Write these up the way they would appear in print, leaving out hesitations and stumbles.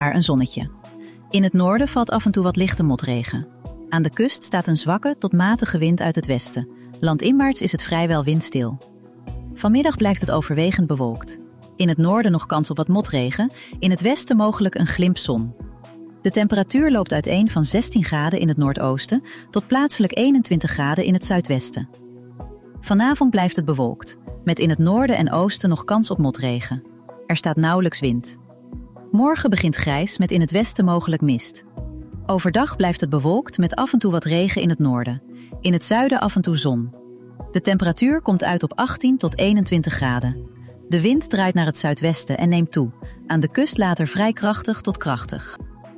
daar een zonnetje. In het noorden valt af en toe wat lichte motregen. Aan de kust staat een zwakke tot matige wind uit het westen. Landinwaarts is het vrijwel windstil. Vanmiddag blijft het overwegend bewolkt. In het noorden nog kans op wat motregen, in het westen mogelijk een glimp zon. De temperatuur loopt uiteen van 16 graden in het noordoosten tot plaatselijk 21 graden in het zuidwesten. Vanavond blijft het bewolkt, met in het noorden en oosten nog kans op motregen. Er staat nauwelijks wind. Morgen begint grijs met in het westen mogelijk mist. Overdag blijft het bewolkt met af en toe wat regen in het noorden. In het zuiden af en toe zon. De temperatuur komt uit op 18 tot 21 graden. De wind draait naar het zuidwesten en neemt toe. Aan de kust later vrij krachtig tot krachtig.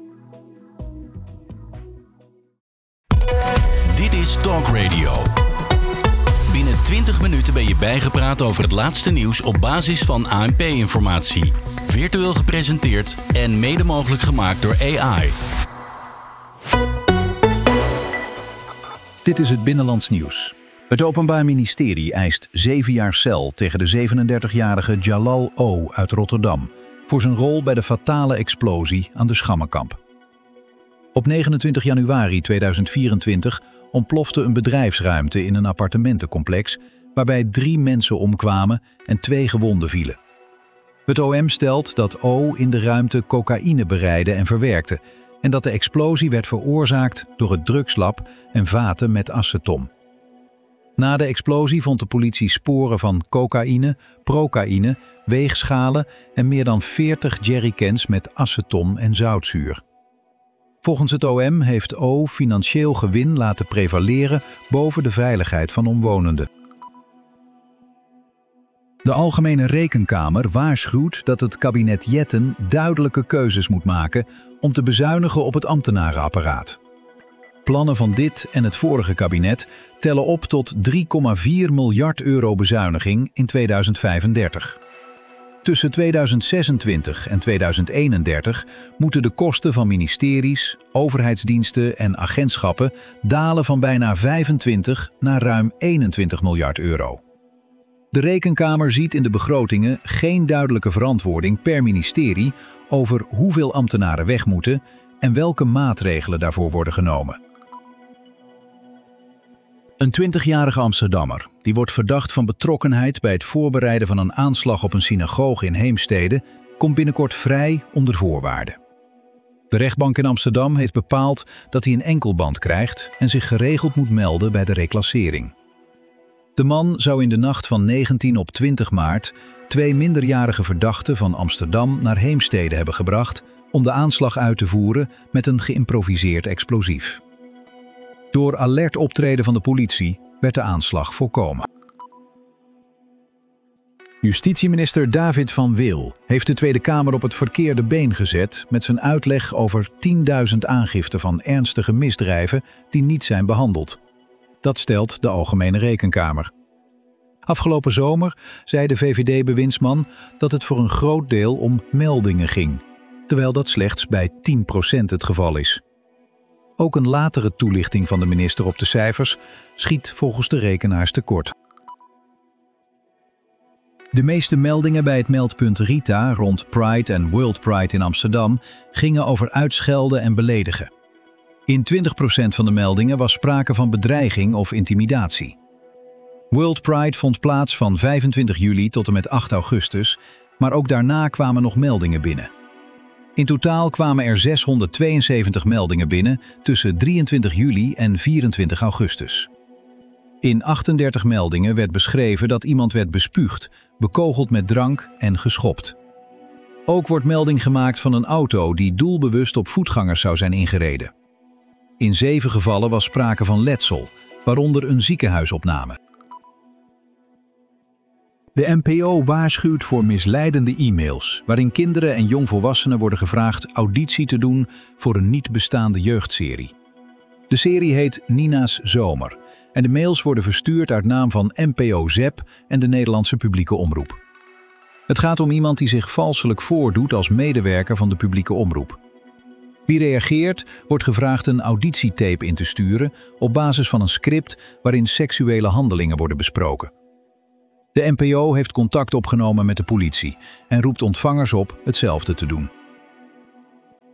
Dit is Talk Radio. Binnen 20 minuten ben je bijgepraat over het laatste nieuws op basis van ANP-informatie. Virtueel gepresenteerd en mede mogelijk gemaakt door AI. Dit is het Binnenlands Nieuws. Het Openbaar Ministerie eist 7 jaar cel tegen de 37-jarige Jalal O. uit Rotterdam voor zijn rol bij de fatale explosie aan de Schammenkamp. Op 29 januari 2024 ontplofte een bedrijfsruimte in een appartementencomplex waarbij 3 mensen omkwamen en 2 gewonden vielen. Het OM stelt dat O. in de ruimte cocaïne bereidde en verwerkte en dat de explosie werd veroorzaakt door het drugslab en vaten met aceton. Na de explosie vond de politie sporen van cocaïne, procaïne, weegschalen en meer dan 40 jerrycans met aceton en zoutzuur. Volgens het OM heeft O. financieel gewin laten prevaleren boven de veiligheid van omwonenden. De Algemene Rekenkamer waarschuwt dat het kabinet Jetten duidelijke keuzes moet maken om te bezuinigen op het ambtenarenapparaat. Plannen van dit en het vorige kabinet tellen op tot 3,4 miljard euro bezuiniging in 2035. Tussen 2026 en 2031 moeten de kosten van ministeries, overheidsdiensten en agentschappen dalen van bijna 25 naar ruim 21 miljard euro. De Rekenkamer ziet in de begrotingen geen duidelijke verantwoording per ministerie over hoeveel ambtenaren weg moeten en welke maatregelen daarvoor worden genomen. Een 20-jarige Amsterdammer, die wordt verdacht van betrokkenheid bij het voorbereiden van een aanslag op een synagoge in Heemstede, komt binnenkort vrij onder voorwaarden. De rechtbank in Amsterdam heeft bepaald dat hij een enkelband krijgt en zich geregeld moet melden bij de reclassering. De man zou in de nacht van 19 op 20 maart 2 minderjarige verdachten van Amsterdam naar Heemstede hebben gebracht om de aanslag uit te voeren met een geïmproviseerd explosief. Door alert optreden van de politie werd de aanslag voorkomen. Justitieminister David van Wil heeft de Tweede Kamer op het verkeerde been gezet met zijn uitleg over 10.000 aangiften van ernstige misdrijven die niet zijn behandeld. Dat stelt de Algemene Rekenkamer. Afgelopen zomer zei de VVD-bewindsman dat het voor een groot deel om meldingen ging, terwijl dat slechts bij 10% het geval is. Ook een latere toelichting van de minister op de cijfers schiet volgens de rekenaars tekort. De meeste meldingen bij het meldpunt Rita rond Pride en World Pride in Amsterdam gingen over uitschelden en beledigen. In 20% van de meldingen was sprake van bedreiging of intimidatie. World Pride vond plaats van 25 juli tot en met 8 augustus, maar ook daarna kwamen nog meldingen binnen. In totaal kwamen er 672 meldingen binnen tussen 23 juli en 24 augustus. In 38 meldingen werd beschreven dat iemand werd bespuugd, bekogeld met drank en geschopt. Ook wordt melding gemaakt van een auto die doelbewust op voetgangers zou zijn ingereden. In 7 gevallen was sprake van letsel, waaronder een ziekenhuisopname. De NPO waarschuwt voor misleidende e-mails, waarin kinderen en jongvolwassenen worden gevraagd auditie te doen voor een niet bestaande jeugdserie. De serie heet Nina's Zomer en de mails worden verstuurd uit naam van NPO ZEP en de Nederlandse publieke omroep. Het gaat om iemand die zich valselijk voordoet als medewerker van de publieke omroep. Wie reageert, wordt gevraagd een auditietape in te sturen op basis van een script waarin seksuele handelingen worden besproken. De NPO heeft contact opgenomen met de politie en roept ontvangers op hetzelfde te doen.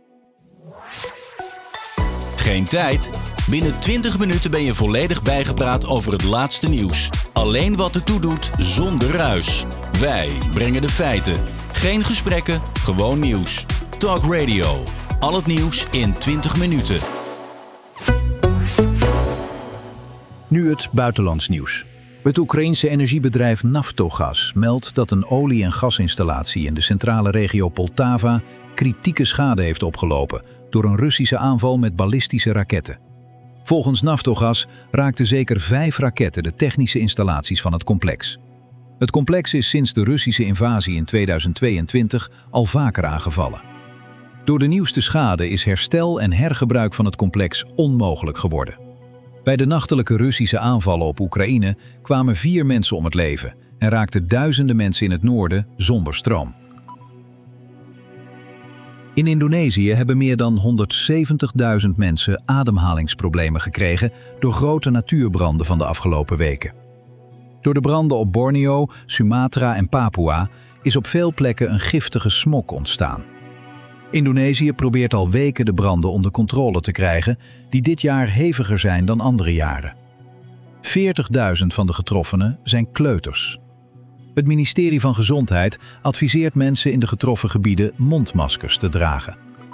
Geen tijd? Binnen 20 minuten ben je volledig bijgepraat over het laatste nieuws. Alleen wat ertoe doet, zonder ruis. Wij brengen de feiten. Geen gesprekken, gewoon nieuws. Talk Radio. Al het nieuws in 20 minuten. Nu het buitenlands nieuws. Het Oekraïense energiebedrijf Naftogaz meldt dat een olie- en gasinstallatie in de centrale regio Poltava kritieke schade heeft opgelopen door een Russische aanval met ballistische raketten. Volgens Naftogaz raakten zeker 5 raketten de technische installaties van het complex. Het complex is sinds de Russische invasie in 2022 al vaker aangevallen. Door de nieuwste schade is herstel en hergebruik van het complex onmogelijk geworden. Bij de nachtelijke Russische aanvallen op Oekraïne kwamen 4 mensen om het leven en raakten duizenden mensen in het noorden zonder stroom. In Indonesië hebben meer dan 170.000 mensen ademhalingsproblemen gekregen door grote natuurbranden van de afgelopen weken. Door de branden op Borneo, Sumatra en Papua is op veel plekken een giftige smog ontstaan. Indonesië probeert al weken de branden onder controle te krijgen, die dit jaar heviger zijn dan andere jaren. 40.000 van de getroffenen zijn kleuters. Het ministerie van Gezondheid adviseert mensen in de getroffen gebieden mondmaskers te dragen.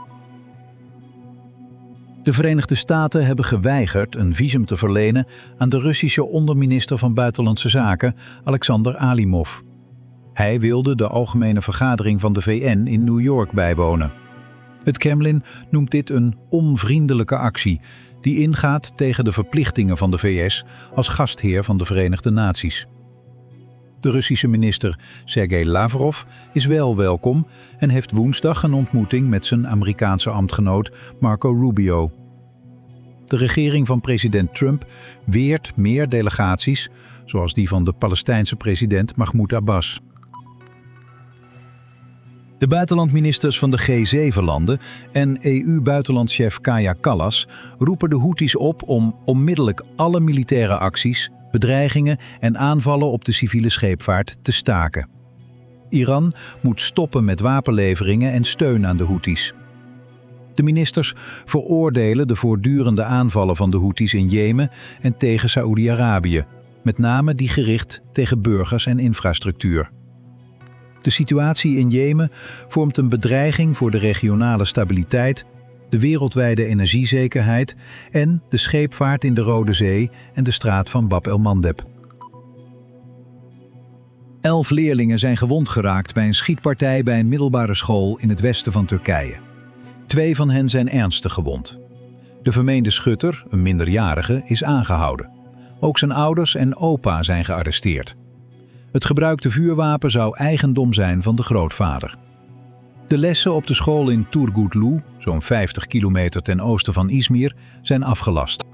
De Verenigde Staten hebben geweigerd een visum te verlenen aan de Russische onderminister van Buitenlandse Zaken, Alexander Alimov. Hij wilde de algemene vergadering van de VN in New York bijwonen. Het Kremlin noemt dit een onvriendelijke actie die ingaat tegen de verplichtingen van de VS als gastheer van de Verenigde Naties. De Russische minister Sergei Lavrov is wel welkom en heeft woensdag een ontmoeting met zijn Amerikaanse ambtgenoot Marco Rubio. De regering van president Trump weert meer delegaties, zoals die van de Palestijnse president Mahmoud Abbas. De buitenlandministers van de G7-landen en EU-buitenlandchef Kaja Kallas roepen de Houthis op om onmiddellijk alle militaire acties, bedreigingen en aanvallen op de civiele scheepvaart te staken. Iran moet stoppen met wapenleveringen en steun aan de Houthis. De ministers veroordelen de voortdurende aanvallen van de Houthis in Jemen en tegen Saoedi-Arabië, met name die gericht tegen burgers en infrastructuur. De situatie in Jemen vormt een bedreiging voor de regionale stabiliteit, de wereldwijde energiezekerheid en de scheepvaart in de Rode Zee en de straat van Bab el-Mandeb. 11 leerlingen zijn gewond geraakt bij een schietpartij bij een middelbare school in het westen van Turkije. 2 van hen zijn ernstig gewond. De vermeende schutter, een minderjarige, is aangehouden. Ook zijn ouders en opa zijn gearresteerd. Het gebruikte vuurwapen zou eigendom zijn van de grootvader. De lessen op de school in Turgutlu, zo'n 50 kilometer ten oosten van Izmir, zijn afgelast.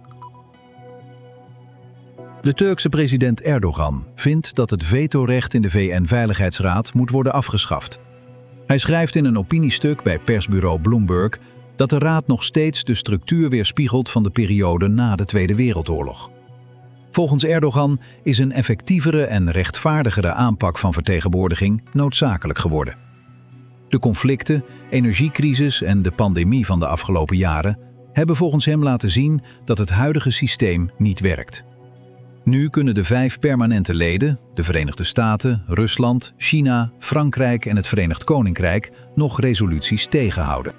De Turkse president Erdogan vindt dat het vetorecht in de VN-veiligheidsraad moet worden afgeschaft. Hij schrijft in een opiniestuk bij persbureau Bloomberg dat de raad nog steeds de structuur weerspiegelt van de periode na de Tweede Wereldoorlog. Volgens Erdogan is een effectievere en rechtvaardigere aanpak van vertegenwoordiging noodzakelijk geworden. De conflicten, energiecrisis en de pandemie van de afgelopen jaren hebben volgens hem laten zien dat het huidige systeem niet werkt. Nu kunnen de 5 permanente leden, de Verenigde Staten, Rusland, China, Frankrijk en het Verenigd Koninkrijk, nog resoluties tegenhouden.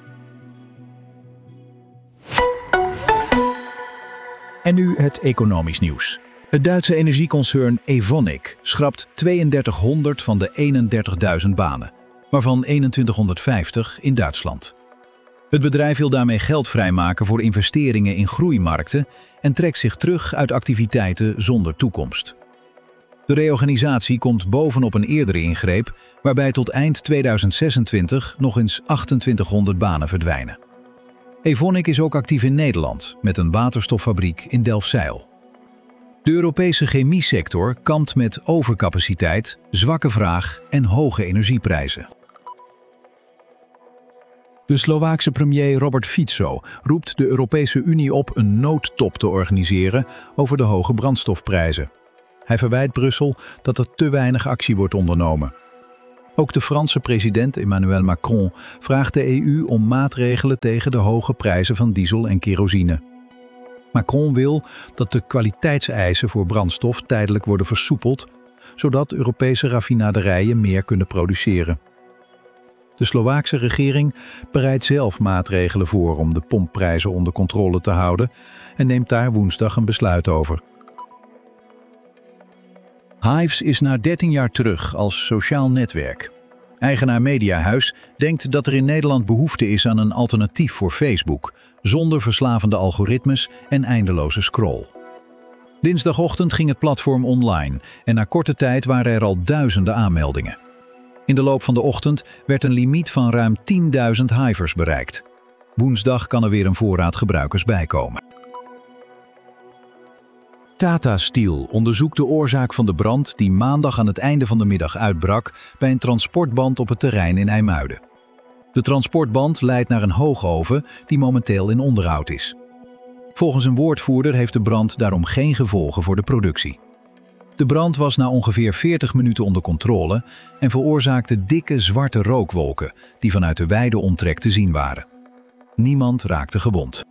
En nu het economisch nieuws. Het Duitse energieconcern Evonik schrapt 3200 van de 31.000 banen, waarvan 2150 in Duitsland. Het bedrijf wil daarmee geld vrijmaken voor investeringen in groeimarkten en trekt zich terug uit activiteiten zonder toekomst. De reorganisatie komt bovenop een eerdere ingreep, waarbij tot eind 2026 nog eens 2800 banen verdwijnen. Evonik is ook actief in Nederland, met een waterstoffabriek in Delfzijl. De Europese chemiesector kampt met overcapaciteit, zwakke vraag en hoge energieprijzen. De Slovaakse premier Robert Fico roept de Europese Unie op een noodtop te organiseren over de hoge brandstofprijzen. Hij verwijt Brussel dat er te weinig actie wordt ondernomen. Ook de Franse president Emmanuel Macron vraagt de EU om maatregelen tegen de hoge prijzen van diesel en kerosine. Macron wil dat de kwaliteitseisen voor brandstof tijdelijk worden versoepeld, zodat Europese raffinaderijen meer kunnen produceren. De Slovaakse regering bereidt zelf maatregelen voor om de pompprijzen onder controle te houden en neemt daar woensdag een besluit over. Hives is na 13 jaar terug als sociaal netwerk. Eigenaar Mediahuis denkt dat er in Nederland behoefte is aan een alternatief voor Facebook, zonder verslavende algoritmes en eindeloze scroll. Dinsdagochtend ging het platform online en na korte tijd waren er al duizenden aanmeldingen. In de loop van de ochtend werd een limiet van ruim 10.000 hivers bereikt. Woensdag kan er weer een voorraad gebruikers bijkomen. Tata Steel onderzoekt de oorzaak van de brand die maandag aan het einde van de middag uitbrak bij een transportband op het terrein in IJmuiden. De transportband leidt naar een hoogoven die momenteel in onderhoud is. Volgens een woordvoerder heeft de brand daarom geen gevolgen voor de productie. De brand was na ongeveer 40 minuten onder controle en veroorzaakte dikke zwarte rookwolken die vanuit de wijde omtrek te zien waren. Niemand raakte gewond.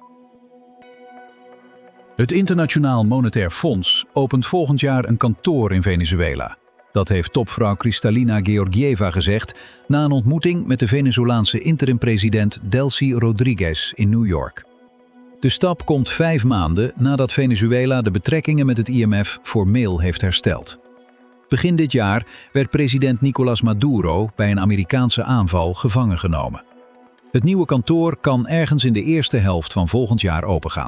Het Internationaal Monetair Fonds opent volgend jaar een kantoor in Venezuela. Dat heeft topvrouw Kristalina Georgieva gezegd na een ontmoeting met de Venezolaanse interim-president Delcy Rodriguez in New York. De stap komt 5 maanden nadat Venezuela de betrekkingen met het IMF formeel heeft hersteld. Begin dit jaar werd president Nicolás Maduro bij een Amerikaanse aanval gevangen genomen. Het nieuwe kantoor kan ergens in de eerste helft van volgend jaar opengaan.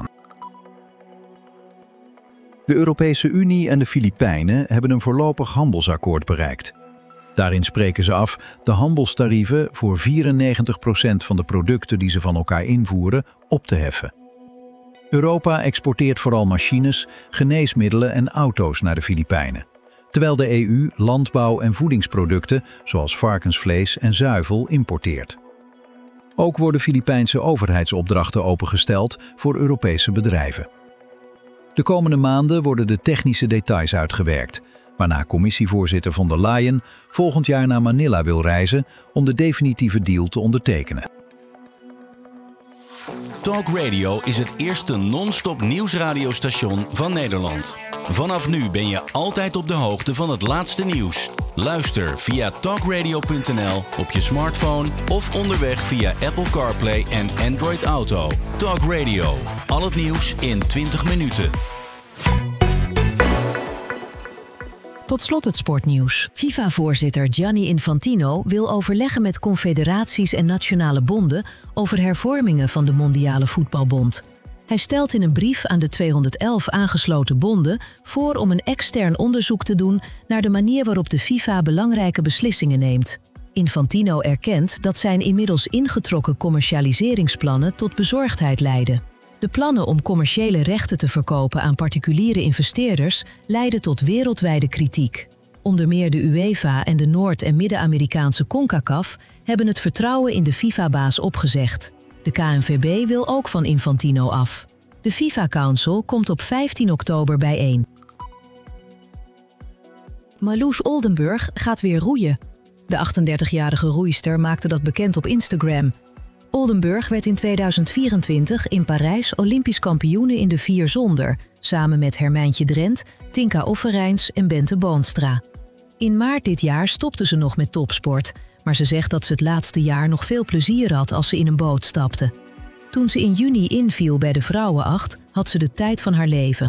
De Europese Unie en de Filipijnen hebben een voorlopig handelsakkoord bereikt. Daarin spreken ze af de handelstarieven voor 94% van de producten die ze van elkaar invoeren op te heffen. Europa exporteert vooral machines, geneesmiddelen en auto's naar de Filipijnen, terwijl de EU landbouw- en voedingsproducten zoals varkensvlees en zuivel importeert. Ook worden Filipijnse overheidsopdrachten opengesteld voor Europese bedrijven. De komende maanden worden de technische details uitgewerkt, waarna commissievoorzitter von der Leyen volgend jaar naar Manila wil reizen om de definitieve deal te ondertekenen. Talk Radio is het eerste non-stop nieuwsradiostation van Nederland. Vanaf nu ben je altijd op de hoogte van het laatste nieuws. Luister via talkradio.nl op je smartphone of onderweg via Apple CarPlay en Android Auto. Talk Radio, al het nieuws in 20 minuten. Tot slot het sportnieuws. FIFA-voorzitter Gianni Infantino wil overleggen met confederaties en nationale bonden over hervormingen van de Mondiale Voetbalbond. Hij stelt in een brief aan de 211 aangesloten bonden voor om een extern onderzoek te doen naar de manier waarop de FIFA belangrijke beslissingen neemt. Infantino erkent dat zijn inmiddels ingetrokken commercialiseringsplannen tot bezorgdheid leiden. De plannen om commerciële rechten te verkopen aan particuliere investeerders leiden tot wereldwijde kritiek. Onder meer de UEFA en de Noord- en Midden-Amerikaanse CONCACAF hebben het vertrouwen in de FIFA-baas opgezegd. De KNVB wil ook van Infantino af. De FIFA Council komt op 15 oktober bijeen. Marloes Oldenburg gaat weer roeien. De 38-jarige roeister maakte dat bekend op Instagram. Oldenburg werd in 2024 in Parijs Olympisch kampioene in de 4 zonder, samen met Hermijntje Drent, Tinka Offerijns en Bente Boonstra. In maart dit jaar stopte ze nog met topsport, maar ze zegt dat ze het laatste jaar nog veel plezier had als ze in een boot stapte. Toen ze in juni inviel bij de vrouwenacht, had ze de tijd van haar leven.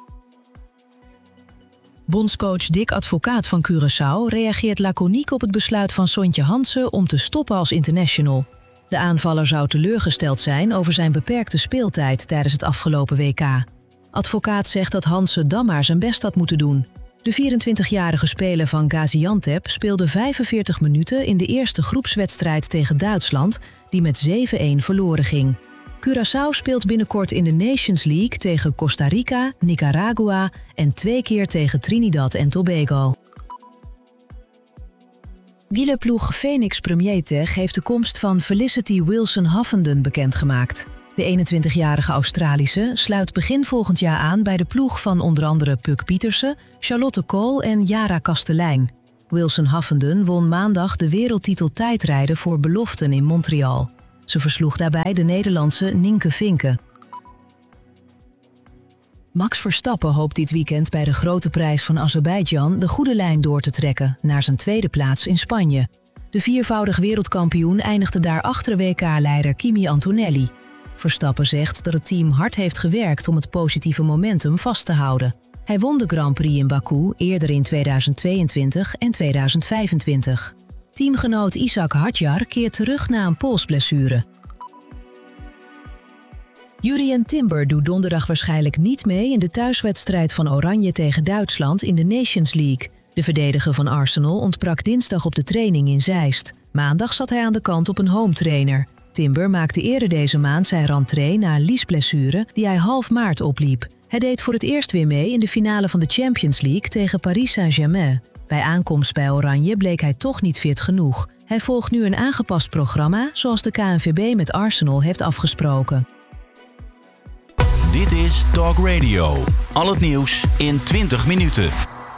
Bondscoach Dick Advocaat van Curaçao reageert laconiek op het besluit van Sontje Hansen om te stoppen als international. De aanvaller zou teleurgesteld zijn over zijn beperkte speeltijd tijdens het afgelopen WK. Advocaat zegt dat Hansen dan maar zijn best had moeten doen. De 24-jarige speler van Gaziantep speelde 45 minuten in de eerste groepswedstrijd tegen Duitsland, die met 7-1 verloren ging. Curaçao speelt binnenkort in de Nations League tegen Costa Rica, Nicaragua en 2 keer tegen Trinidad en Tobago. Wielerploeg Phoenix Premier Tech heeft de komst van Felicity Wilson-Huffenden bekendgemaakt. De 21-jarige Australische sluit begin volgend jaar aan bij de ploeg van onder andere Puck Pietersen, Charlotte Kool en Jara Kastelein. Wilson-Huffenden won maandag de wereldtitel tijdrijden voor beloften in Montreal. Ze versloeg daarbij de Nederlandse Nienke Vinken. Max Verstappen hoopt dit weekend bij de Grote Prijs van Azerbeidzjan de goede lijn door te trekken naar zijn tweede plaats in Spanje. De viervoudig wereldkampioen eindigde daar achter WK-leider Kimi Antonelli. Verstappen zegt dat het team hard heeft gewerkt om het positieve momentum vast te houden. Hij won de Grand Prix in Baku eerder in 2022 en 2025. Teamgenoot Ishak Hadjar keert terug na een polsblessure. Jurrien Timber doet donderdag waarschijnlijk niet mee in de thuiswedstrijd van Oranje tegen Duitsland in de Nations League. De verdediger van Arsenal ontbrak dinsdag op de training in Zeist. Maandag zat hij aan de kant op een home trainer. Timber maakte eerder deze maand zijn rentree na een liesblessure die hij half maart opliep. Hij deed voor het eerst weer mee in de finale van de Champions League tegen Paris Saint-Germain. Bij aankomst bij Oranje bleek hij toch niet fit genoeg. Hij volgt nu een aangepast programma zoals de KNVB met Arsenal heeft afgesproken. Dit is Talk Radio. Al het nieuws in 20 minuten.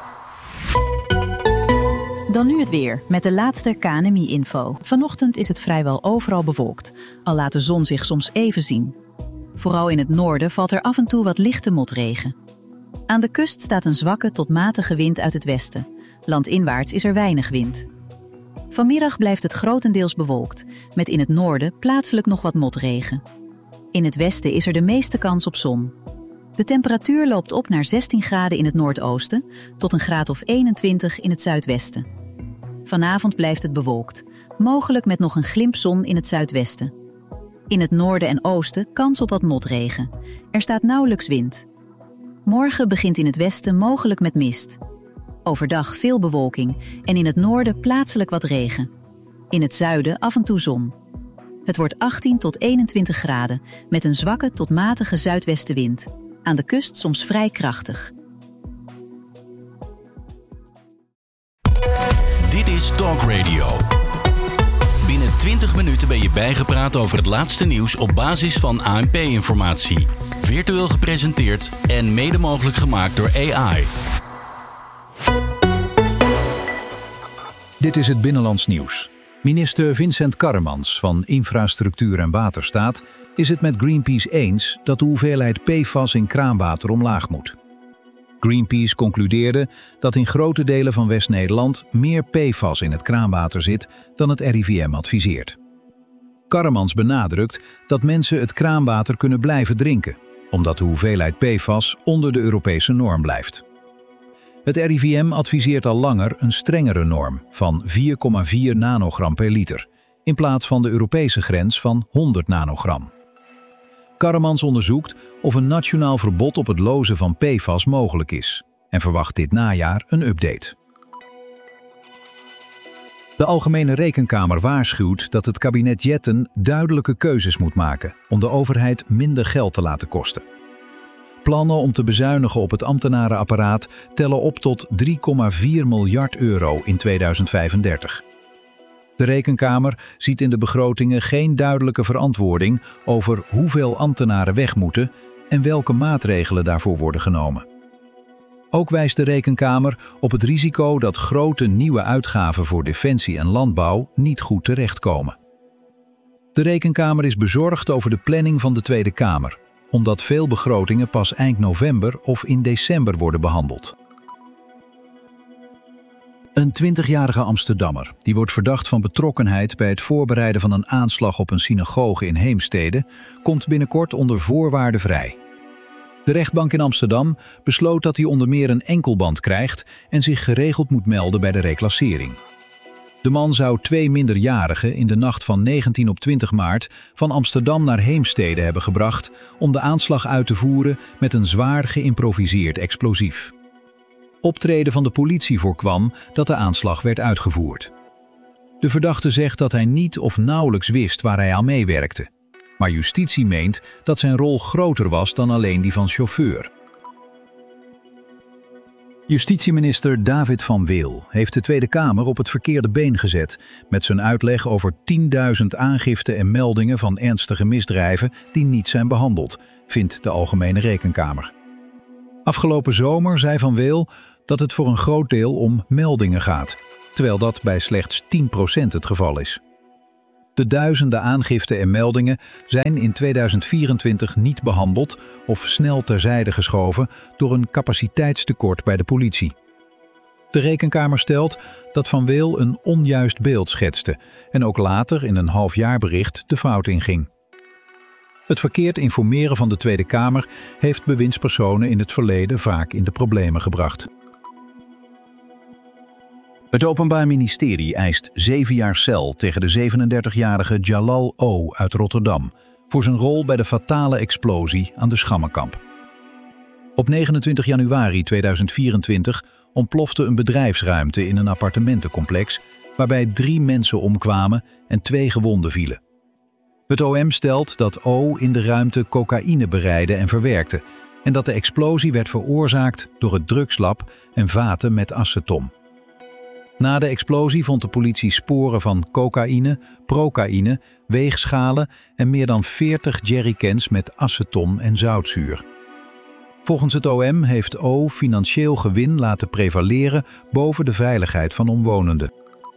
Dan nu het weer, met de laatste KNMI-info. Vanochtend is het vrijwel overal bewolkt, al laat de zon zich soms even zien. Vooral in het noorden valt er af en toe wat lichte motregen. Aan de kust staat een zwakke tot matige wind uit het westen. Landinwaarts is er weinig wind. Vanmiddag blijft het grotendeels bewolkt, met in het noorden plaatselijk nog wat motregen. In het westen is er de meeste kans op zon. De temperatuur loopt op naar 16 graden in het noordoosten tot een graad of 21 in het zuidwesten. Vanavond blijft het bewolkt, mogelijk met nog een glimp zon in het zuidwesten. In het noorden en oosten kans op wat motregen. Er staat nauwelijks wind. Morgen begint in het westen mogelijk met mist. Overdag veel bewolking en in het noorden plaatselijk wat regen. In het zuiden af en toe zon. Het wordt 18 tot 21 graden met een zwakke tot matige zuidwestenwind. Aan de kust soms vrij krachtig. Dit is Talk Radio. Binnen 20 minuten ben je bijgepraat over het laatste nieuws op basis van ANP-informatie. Virtueel gepresenteerd en mede mogelijk gemaakt door AI. Dit is het Binnenlands Nieuws. Minister Vincent Karremans van Infrastructuur en Waterstaat is het met Greenpeace eens dat de hoeveelheid PFAS in kraanwater omlaag moet. Greenpeace concludeerde dat in grote delen van West-Nederland meer PFAS in het kraanwater zit dan het RIVM adviseert. Karremans benadrukt dat mensen het kraanwater kunnen blijven drinken, omdat de hoeveelheid PFAS onder de Europese norm blijft. Het RIVM adviseert al langer een strengere norm van 4,4 nanogram per liter, in plaats van de Europese grens van 100 nanogram. Karremans onderzoekt of een nationaal verbod op het lozen van PFAS mogelijk is en verwacht dit najaar een update. De Algemene Rekenkamer waarschuwt dat het kabinet Jetten duidelijke keuzes moet maken om de overheid minder geld te laten kosten. Plannen om te bezuinigen op het ambtenarenapparaat tellen op tot 3,4 miljard euro in 2035. De Rekenkamer ziet in de begrotingen geen duidelijke verantwoording over hoeveel ambtenaren weg moeten en welke maatregelen daarvoor worden genomen. Ook wijst de Rekenkamer op het risico dat grote nieuwe uitgaven voor defensie en landbouw niet goed terechtkomen. De Rekenkamer is bezorgd over de planning van de Tweede Kamer, omdat veel begrotingen pas eind november of in december worden behandeld. Een 20-jarige Amsterdammer, die wordt verdacht van betrokkenheid bij het voorbereiden van een aanslag op een synagoge in Heemstede, komt binnenkort onder voorwaarden vrij. De rechtbank in Amsterdam besloot dat hij onder meer een enkelband krijgt en zich geregeld moet melden bij de reclassering. De man zou 2 minderjarigen in de nacht van 19 op 20 maart van Amsterdam naar Heemstede hebben gebracht om de aanslag uit te voeren met een zwaar geïmproviseerd explosief. Optreden van de politie voorkwam dat de aanslag werd uitgevoerd. De verdachte zegt dat hij niet of nauwelijks wist waar hij aan meewerkte. Maar justitie meent dat zijn rol groter was dan alleen die van chauffeur. Justitieminister David van Weel heeft de Tweede Kamer op het verkeerde been gezet met zijn uitleg over 10.000 aangiften en meldingen van ernstige misdrijven die niet zijn behandeld, vindt de Algemene Rekenkamer. Afgelopen zomer zei Van Weel dat het voor een groot deel om meldingen gaat, terwijl dat bij slechts 10% het geval is. De duizenden aangiften en meldingen zijn in 2024 niet behandeld of snel terzijde geschoven door een capaciteitstekort bij de politie. De Rekenkamer stelt dat Van Weel een onjuist beeld schetste en ook later in een halfjaarbericht de fout inging. Het verkeerd informeren van de Tweede Kamer heeft bewindspersonen in het verleden vaak in de problemen gebracht. Het Openbaar Ministerie eist 7 jaar cel tegen de 37-jarige Jalal O. uit Rotterdam voor zijn rol bij de fatale explosie aan de Schammenkamp. Op 29 januari 2024 ontplofte een bedrijfsruimte in een appartementencomplex waarbij 3 mensen omkwamen en 2 gewonden vielen. Het OM stelt dat O. in de ruimte cocaïne bereidde en verwerkte en dat de explosie werd veroorzaakt door het drugslab en vaten met aceton. Na de explosie vond de politie sporen van cocaïne, procaïne, weegschalen en meer dan 40 jerrycans met aceton en zoutzuur. Volgens het OM heeft O. financieel gewin laten prevaleren boven de veiligheid van omwonenden.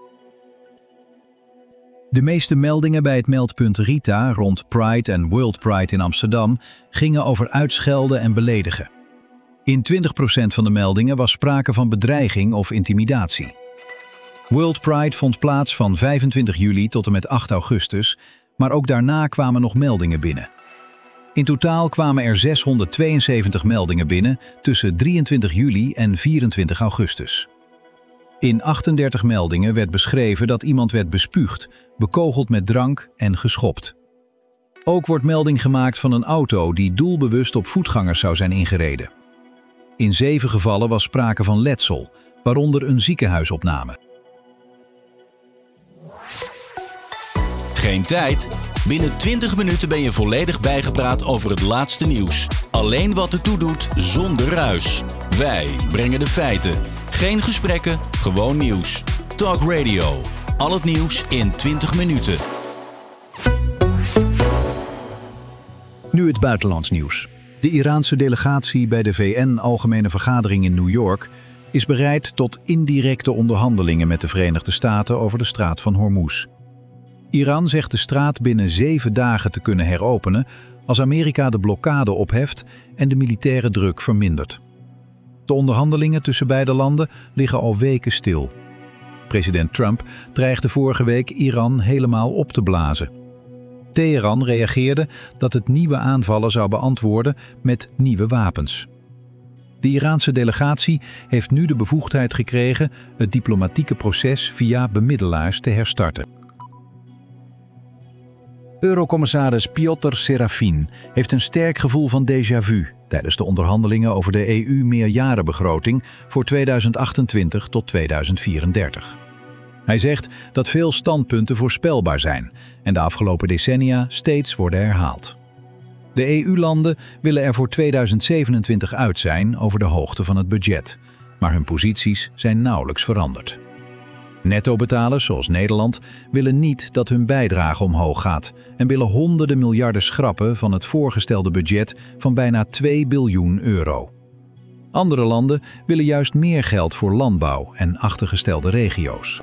De meeste meldingen bij het meldpunt Rita rond Pride en World Pride in Amsterdam gingen over uitschelden en beledigen. In 20% van de meldingen was sprake van bedreiging of intimidatie. World Pride vond plaats van 25 juli tot en met 8 augustus, maar ook daarna kwamen nog meldingen binnen. In totaal kwamen er 672 meldingen binnen tussen 23 juli en 24 augustus. In 38 meldingen werd beschreven dat iemand werd bespuugd, bekogeld met drank en geschopt. Ook wordt melding gemaakt van een auto die doelbewust op voetgangers zou zijn ingereden. In 7 gevallen was sprake van letsel, waaronder een ziekenhuisopname. Geen tijd? Binnen 20 minuten ben je volledig bijgepraat over het laatste nieuws. Alleen wat ertoe doet, zonder ruis. Wij brengen de feiten. Geen gesprekken, gewoon nieuws. Talk Radio. Al het nieuws in 20 minuten. Nu het buitenlands nieuws. De Iraanse delegatie bij de VN-algemene vergadering in New York is bereid tot indirecte onderhandelingen met de Verenigde Staten over de straat van Hormuz. Iran zegt de straat binnen 7 dagen te kunnen heropenen als Amerika de blokkade opheft en de militaire druk vermindert. De onderhandelingen tussen beide landen liggen al weken stil. President Trump dreigde vorige week Iran helemaal op te blazen. Teheran reageerde dat het nieuwe aanvallen zou beantwoorden met nieuwe wapens. De Iraanse delegatie heeft nu de bevoegdheid gekregen het diplomatieke proces via bemiddelaars te herstarten. Eurocommissaris Piotr Serafin heeft een sterk gevoel van déjà vu tijdens de onderhandelingen over de EU-meerjarenbegroting voor 2028 tot 2034. Hij zegt dat veel standpunten voorspelbaar zijn en de afgelopen decennia steeds worden herhaald. De EU-landen willen er voor 2027 uit zijn over de hoogte van het budget, maar hun posities zijn nauwelijks veranderd. Nettobetalers zoals Nederland willen niet dat hun bijdrage omhoog gaat en willen honderden miljarden schrappen van het voorgestelde budget van bijna 2 biljoen euro. Andere landen willen juist meer geld voor landbouw en achtergestelde regio's.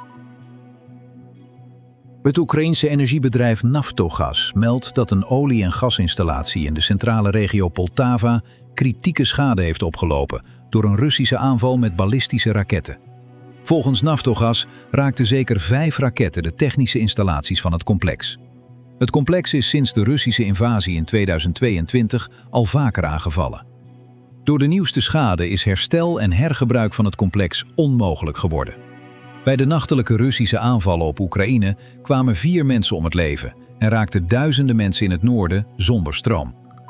Het Oekraïense energiebedrijf Naftogaz meldt dat een olie- en gasinstallatie in de centrale regio Poltava kritieke schade heeft opgelopen door een Russische aanval met ballistische raketten. Volgens Naftogaz raakten zeker 5 raketten de technische installaties van het complex. Het complex is sinds de Russische invasie in 2022 al vaker aangevallen. Door de nieuwste schade is herstel en hergebruik van het complex onmogelijk geworden. Bij de nachtelijke Russische aanvallen op Oekraïne kwamen 4 mensen om het leven en raakten duizenden mensen in het noorden zonder stroom.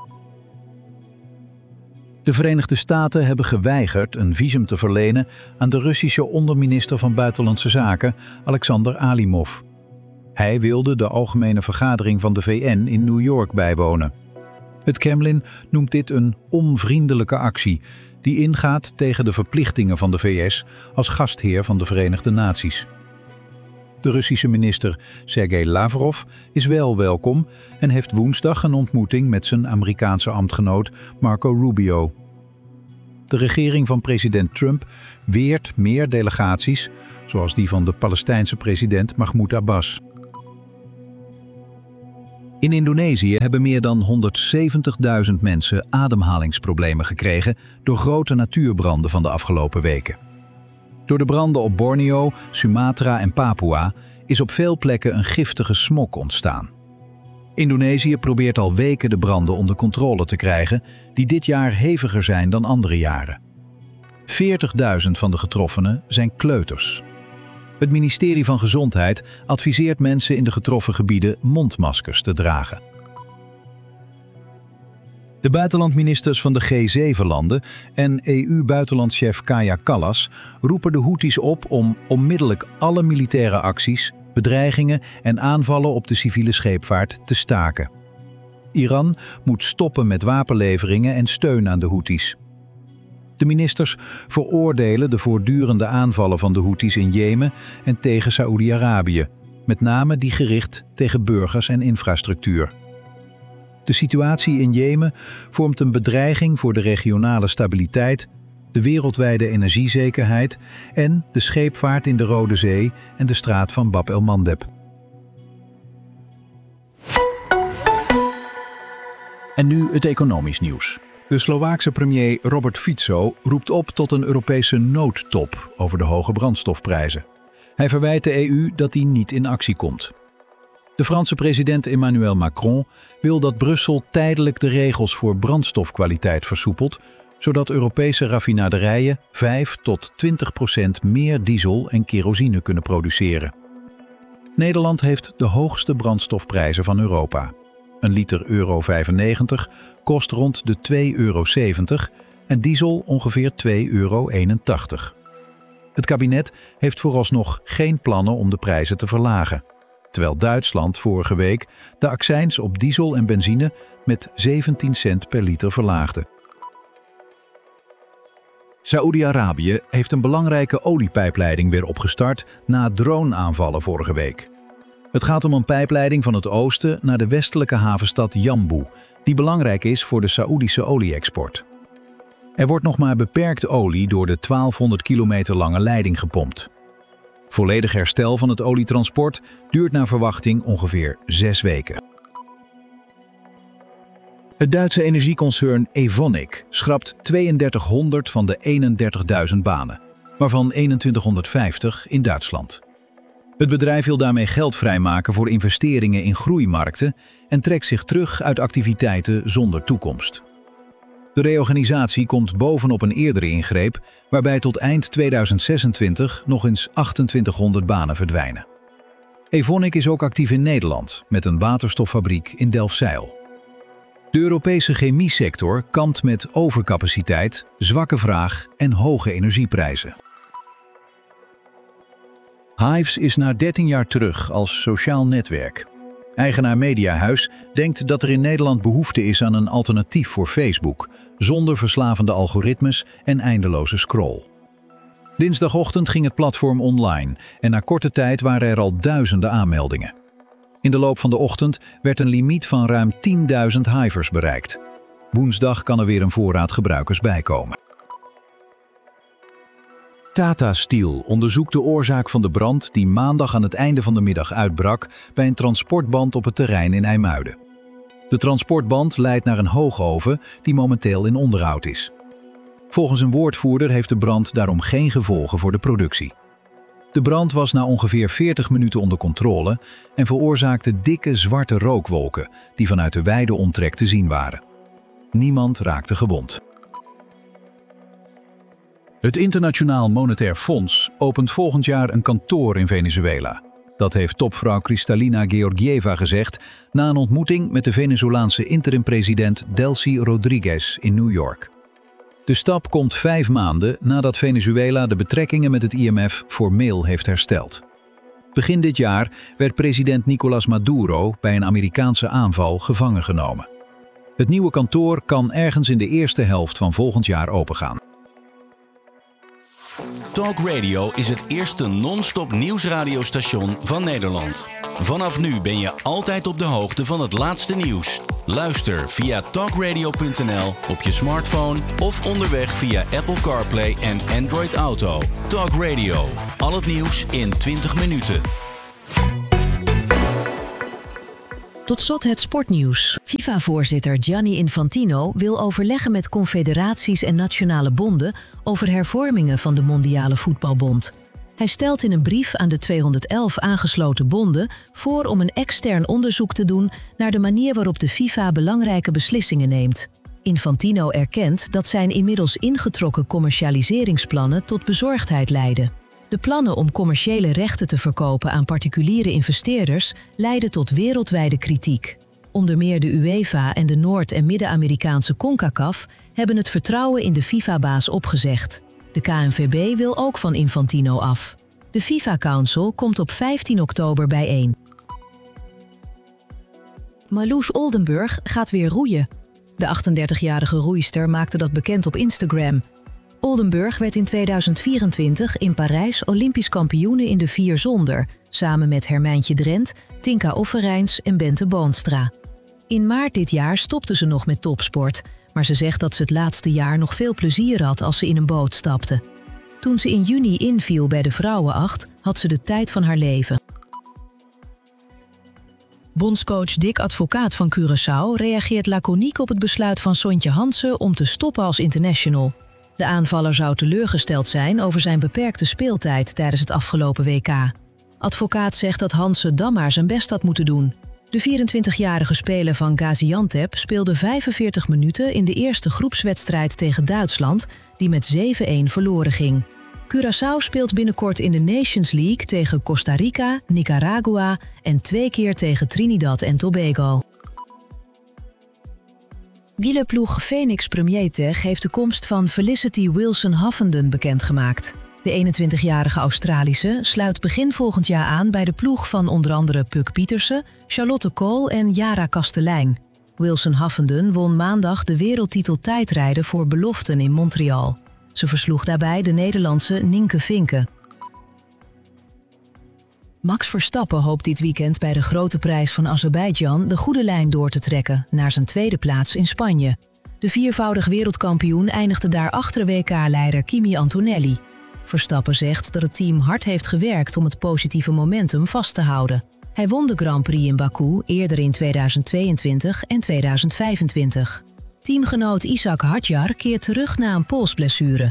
De Verenigde Staten hebben geweigerd een visum te verlenen aan de Russische onderminister van Buitenlandse Zaken, Alexander Alimov. Hij wilde de algemene vergadering van de VN in New York bijwonen. Het Kremlin noemt dit een onvriendelijke actie die ingaat tegen de verplichtingen van de VS als gastheer van de Verenigde Naties. De Russische minister Sergei Lavrov is wel welkom en heeft woensdag een ontmoeting met zijn Amerikaanse ambtgenoot Marco Rubio. De regering van president Trump weert meer delegaties, zoals die van de Palestijnse president Mahmoud Abbas. In Indonesië hebben meer dan 170.000 mensen ademhalingsproblemen gekregen door grote natuurbranden van de afgelopen weken. Door de branden op Borneo, Sumatra en Papua is op veel plekken een giftige smog ontstaan. Indonesië probeert al weken de branden onder controle te krijgen, die dit jaar heviger zijn dan andere jaren. 40.000 van de getroffenen zijn kleuters. Het ministerie van Gezondheid adviseert mensen in de getroffen gebieden mondmaskers te dragen. De buitenlandministers van de G7-landen en EU-buitenlandchef Kaja Kallas roepen de Houthis op om onmiddellijk alle militaire acties, bedreigingen en aanvallen op de civiele scheepvaart te staken. Iran moet stoppen met wapenleveringen en steun aan de Houthis. De ministers veroordelen de voortdurende aanvallen van de Houthis in Jemen en tegen Saoedi-Arabië, met name die gericht tegen burgers en infrastructuur. De situatie in Jemen vormt een bedreiging voor de regionale stabiliteit, de wereldwijde energiezekerheid en de scheepvaart in de Rode Zee en de straat van Bab el-Mandeb. En nu het economisch nieuws. De Slovaakse premier Robert Fico roept op tot een Europese noodtop over de hoge brandstofprijzen. Hij verwijt de EU dat die niet in actie komt. De Franse president Emmanuel Macron wil dat Brussel tijdelijk de regels voor brandstofkwaliteit versoepelt, zodat Europese raffinaderijen 5 tot 20% meer diesel en kerosine kunnen produceren. Nederland heeft de hoogste brandstofprijzen van Europa. Een liter euro 95 kost rond de €2,70 en diesel ongeveer €2,81. Het kabinet heeft vooralsnog geen plannen om de prijzen te verlagen, terwijl Duitsland vorige week de accijns op diesel en benzine met 17 cent per liter verlaagde. Saoedi-Arabië heeft een belangrijke oliepijpleiding weer opgestart na drone-aanvallen vorige week. Het gaat om een pijpleiding van het oosten naar de westelijke havenstad Jambu, die belangrijk is voor de Saoedische olie-export. Er wordt nog maar beperkt olie door de 1200 kilometer lange leiding gepompt. Volledig herstel van het olietransport duurt naar verwachting ongeveer 6 weken. Het Duitse energieconcern Evonik schrapt 3200 van de 31.000 banen, waarvan 2150 in Duitsland. Het bedrijf wil daarmee geld vrijmaken voor investeringen in groeimarkten en trekt zich terug uit activiteiten zonder toekomst. De reorganisatie komt bovenop een eerdere ingreep, waarbij tot eind 2026 nog eens 2800 banen verdwijnen. Evonik is ook actief in Nederland, met een waterstoffabriek in Delfzijl. De Europese chemiesector kampt met overcapaciteit, zwakke vraag en hoge energieprijzen. Hives is na 13 jaar terug als sociaal netwerk. Eigenaar Mediahuis denkt dat er in Nederland behoefte is aan een alternatief voor Facebook, zonder verslavende algoritmes en eindeloze scroll. Dinsdagochtend ging het platform online en na korte tijd waren er al duizenden aanmeldingen. In de loop van de ochtend werd een limiet van ruim 10.000 Hivers bereikt. Woensdag kan er weer een voorraad gebruikers bijkomen. Tata Steel onderzoekt de oorzaak van de brand die maandag aan het einde van de middag uitbrak bij een transportband op het terrein in IJmuiden. De transportband leidt naar een hoogoven die momenteel in onderhoud is. Volgens een woordvoerder heeft de brand daarom geen gevolgen voor de productie. De brand was na ongeveer 40 minuten onder controle en veroorzaakte dikke zwarte rookwolken die vanuit de wijde omtrek te zien waren. Niemand raakte gewond. Het Internationaal Monetair Fonds opent volgend jaar een kantoor in Venezuela. Dat heeft topvrouw Kristalina Georgieva gezegd na een ontmoeting met de Venezolaanse interim-president Delcy Rodriguez in New York. De stap komt 5 maanden nadat Venezuela de betrekkingen met het IMF formeel heeft hersteld. Begin dit jaar werd president Nicolás Maduro bij een Amerikaanse aanval gevangen genomen. Het nieuwe kantoor kan ergens in de eerste helft van volgend jaar opengaan. Talk Radio is het eerste non-stop nieuwsradiostation van Nederland. Vanaf nu ben je altijd op de hoogte van het laatste nieuws. Luister via talkradio.nl op je smartphone of onderweg via Apple CarPlay en Android Auto. Talk Radio, al het nieuws in 20 minuten. Tot slot het sportnieuws. FIFA-voorzitter Gianni Infantino wil overleggen met confederaties en nationale bonden over hervormingen van de Mondiale Voetbalbond. Hij stelt in een brief aan de 211 aangesloten bonden voor om een extern onderzoek te doen naar de manier waarop de FIFA belangrijke beslissingen neemt. Infantino erkent dat zijn inmiddels ingetrokken commercialiseringsplannen tot bezorgdheid leiden. De plannen om commerciële rechten te verkopen aan particuliere investeerders leiden tot wereldwijde kritiek. Onder meer de UEFA en de Noord- en Midden-Amerikaanse CONCACAF hebben het vertrouwen in de FIFA-baas opgezegd. De KNVB wil ook van Infantino af. De FIFA Council komt op 15 oktober bijeen. Marloes Oldenburg gaat weer roeien. De 38-jarige roeister maakte dat bekend op Instagram. Oldenburg werd in 2024 in Parijs Olympisch kampioene in de 4 zonder, samen met Hermijntje Drent, Tinka Offerijns en Bente Boonstra. In maart dit jaar stopte ze nog met topsport, maar ze zegt dat ze het laatste jaar nog veel plezier had als ze in een boot stapte. Toen ze in juni inviel bij de vrouwenacht, had ze de tijd van haar leven. Bondscoach Dick Advocaat van Curaçao reageert laconiek op het besluit van Sontje Hansen om te stoppen als international. De aanvaller zou teleurgesteld zijn over zijn beperkte speeltijd tijdens het afgelopen WK. Advocaat zegt dat Hansen dan maar zijn best had moeten doen. De 24-jarige speler van Gaziantep speelde 45 minuten in de eerste groepswedstrijd tegen Duitsland, die met 7-1 verloren ging. Curaçao speelt binnenkort in de Nations League tegen Costa Rica, Nicaragua en 2 keer tegen Trinidad en Tobago. Wielerploeg Phoenix Premier Tech heeft de komst van Felicity Wilson-Huffenden bekendgemaakt. De 21-jarige Australische sluit begin volgend jaar aan bij de ploeg van onder andere Puck Pietersen, Charlotte Kool en Jara Kastelein. Wilson-Huffenden won maandag de wereldtitel tijdrijden voor beloften in Montreal. Ze versloeg daarbij de Nederlandse Nienke Vinken. Max Verstappen hoopt dit weekend bij de Grote Prijs van Azerbeidzjan de goede lijn door te trekken naar zijn tweede plaats in Spanje. De 4-voudig wereldkampioen eindigde daar achter WK-leider Kimi Antonelli. Verstappen zegt dat het team hard heeft gewerkt om het positieve momentum vast te houden. Hij won de Grand Prix in Baku eerder in 2022 en 2025. Teamgenoot Ishak Hadjar keert terug na een polsblessure.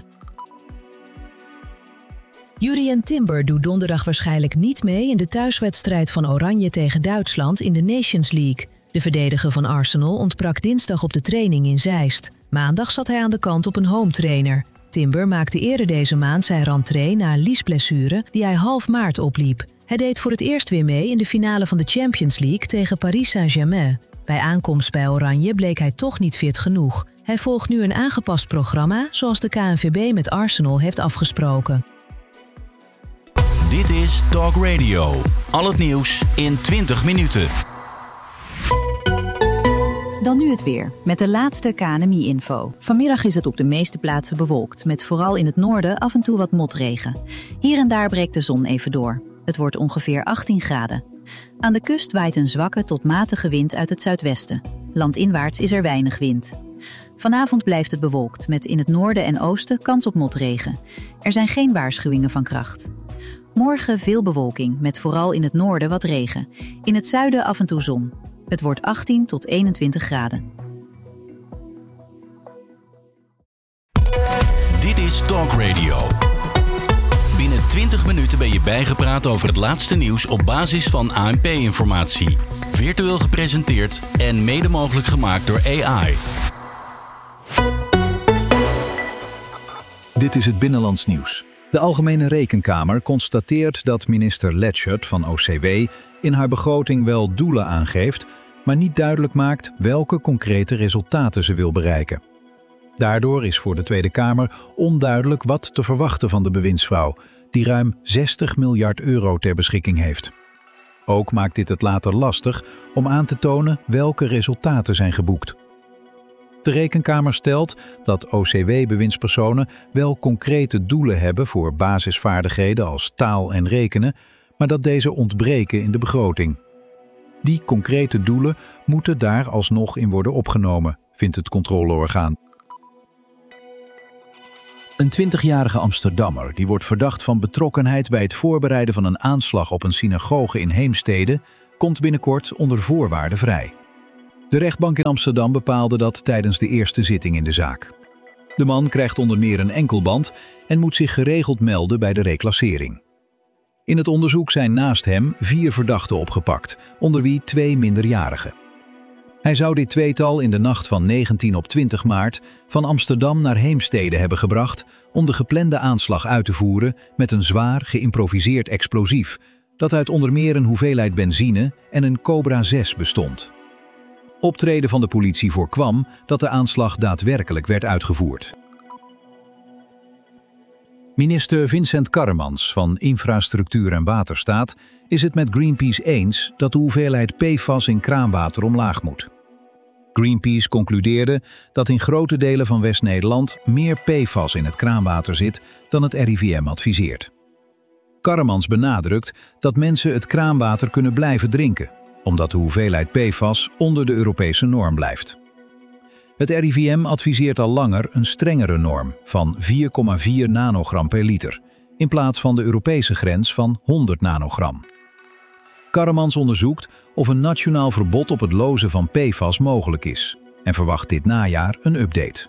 Jurrien Timber doet donderdag waarschijnlijk niet mee in de thuiswedstrijd van Oranje tegen Duitsland in de Nations League. De verdediger van Arsenal ontbrak dinsdag op de training in Zeist. Maandag zat hij aan de kant op een home trainer. Timber maakte eerder deze maand zijn rentree na een liesblessure die hij half maart opliep. Hij deed voor het eerst weer mee in de finale van de Champions League tegen Paris Saint-Germain. Bij aankomst bij Oranje bleek hij toch niet fit genoeg. Hij volgt nu een aangepast programma zoals de KNVB met Arsenal heeft afgesproken. Dit is Talk Radio. Al het nieuws in 20 minuten. Dan nu het weer, met de laatste KNMI-info. Vanmiddag is het op de meeste plaatsen bewolkt, met vooral in het noorden af en toe wat motregen. Hier en daar breekt de zon even door. Het wordt ongeveer 18 graden. Aan de kust waait een zwakke tot matige wind uit het zuidwesten. Landinwaarts is er weinig wind. Vanavond blijft het bewolkt, met in het noorden en oosten kans op motregen. Er zijn geen waarschuwingen van kracht. Morgen veel bewolking, met vooral in het noorden wat regen. In het zuiden af en toe zon. Het wordt 18 tot 21 graden. Dit is Talk Radio. Binnen 20 minuten ben je bijgepraat over het laatste nieuws op basis van ANP-informatie. Virtueel gepresenteerd en mede mogelijk gemaakt door AI. Dit is het Binnenlands Nieuws. De Algemene Rekenkamer constateert dat minister Letchert van OCW in haar begroting wel doelen aangeeft, maar niet duidelijk maakt welke concrete resultaten ze wil bereiken. Daardoor is voor de Tweede Kamer onduidelijk wat te verwachten van de bewindsvrouw, die ruim 60 miljard euro ter beschikking heeft. Ook maakt dit het later lastig om aan te tonen welke resultaten zijn geboekt. De Rekenkamer stelt dat OCW-bewindspersonen wel concrete doelen hebben voor basisvaardigheden als taal en rekenen, maar dat deze ontbreken in de begroting. Die concrete doelen moeten daar alsnog in worden opgenomen, vindt het controleorgaan. Een 20-jarige Amsterdammer die wordt verdacht van betrokkenheid bij het voorbereiden van een aanslag op een synagoge in Heemstede komt binnenkort onder voorwaarden vrij. De rechtbank in Amsterdam bepaalde dat tijdens de eerste zitting in de zaak. De man krijgt onder meer een enkelband en moet zich geregeld melden bij de reclassering. In het onderzoek zijn naast hem 4 verdachten opgepakt, onder wie 2 minderjarigen. Hij zou dit tweetal in de nacht van 19 op 20 maart van Amsterdam naar Heemstede hebben gebracht om de geplande aanslag uit te voeren met een zwaar geïmproviseerd explosief dat uit onder meer een hoeveelheid benzine en een Cobra 6 bestond. Optreden van de politie voorkwam dat de aanslag daadwerkelijk werd uitgevoerd. Minister Vincent Karremans van Infrastructuur en Waterstaat is het met Greenpeace eens dat de hoeveelheid PFAS in kraanwater omlaag moet. Greenpeace concludeerde dat in grote delen van West-Nederland meer PFAS in het kraanwater zit dan het RIVM adviseert. Karremans benadrukt dat mensen het kraanwater kunnen blijven drinken, omdat de hoeveelheid PFAS onder de Europese norm blijft. Het RIVM adviseert al langer een strengere norm van 4,4 nanogram per liter, in plaats van de Europese grens van 100 nanogram. Karremans onderzoekt of een nationaal verbod op het lozen van PFAS mogelijk is en verwacht dit najaar een update.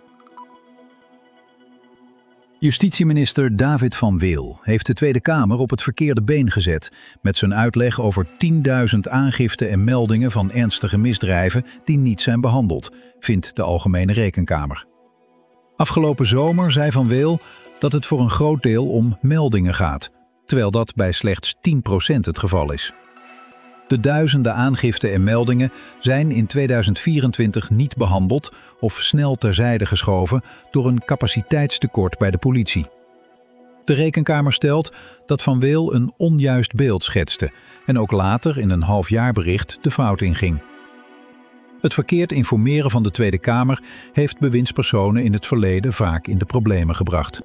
Justitieminister David van Weel heeft de Tweede Kamer op het verkeerde been gezet met zijn uitleg over 10.000 aangiften en meldingen van ernstige misdrijven die niet zijn behandeld, vindt de Algemene Rekenkamer. Afgelopen zomer zei Van Weel dat het voor een groot deel om meldingen gaat, terwijl dat bij slechts 10% het geval is. De duizenden aangiften en meldingen zijn in 2024 niet behandeld of snel terzijde geschoven door een capaciteitstekort bij de politie. De Rekenkamer stelt dat Van Weel een onjuist beeld schetste en ook later in een halfjaarbericht de fout inging. Het verkeerd informeren van de Tweede Kamer heeft bewindspersonen in het verleden vaak in de problemen gebracht.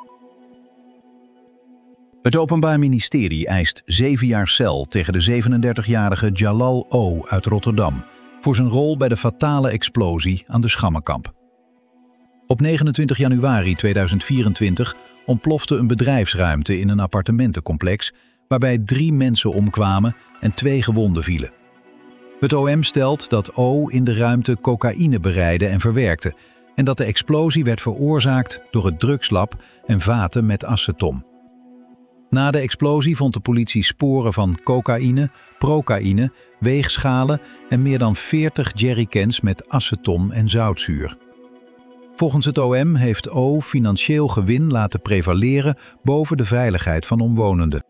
Het Openbaar Ministerie eist 7 jaar cel tegen de 37-jarige Jalal O. uit Rotterdam voor zijn rol bij de fatale explosie aan de Schammenkamp. Op 29 januari 2024 ontplofte een bedrijfsruimte in een appartementencomplex waarbij 3 mensen omkwamen en 2 gewonden vielen. Het OM stelt dat O. in de ruimte cocaïne bereidde en verwerkte en dat de explosie werd veroorzaakt door het drugslab en vaten met aceton. Na de explosie vond de politie sporen van cocaïne, procaïne, weegschalen en meer dan 40 jerrycans met aceton en zoutzuur. Volgens het OM heeft O financieel gewin laten prevaleren boven de veiligheid van omwonenden.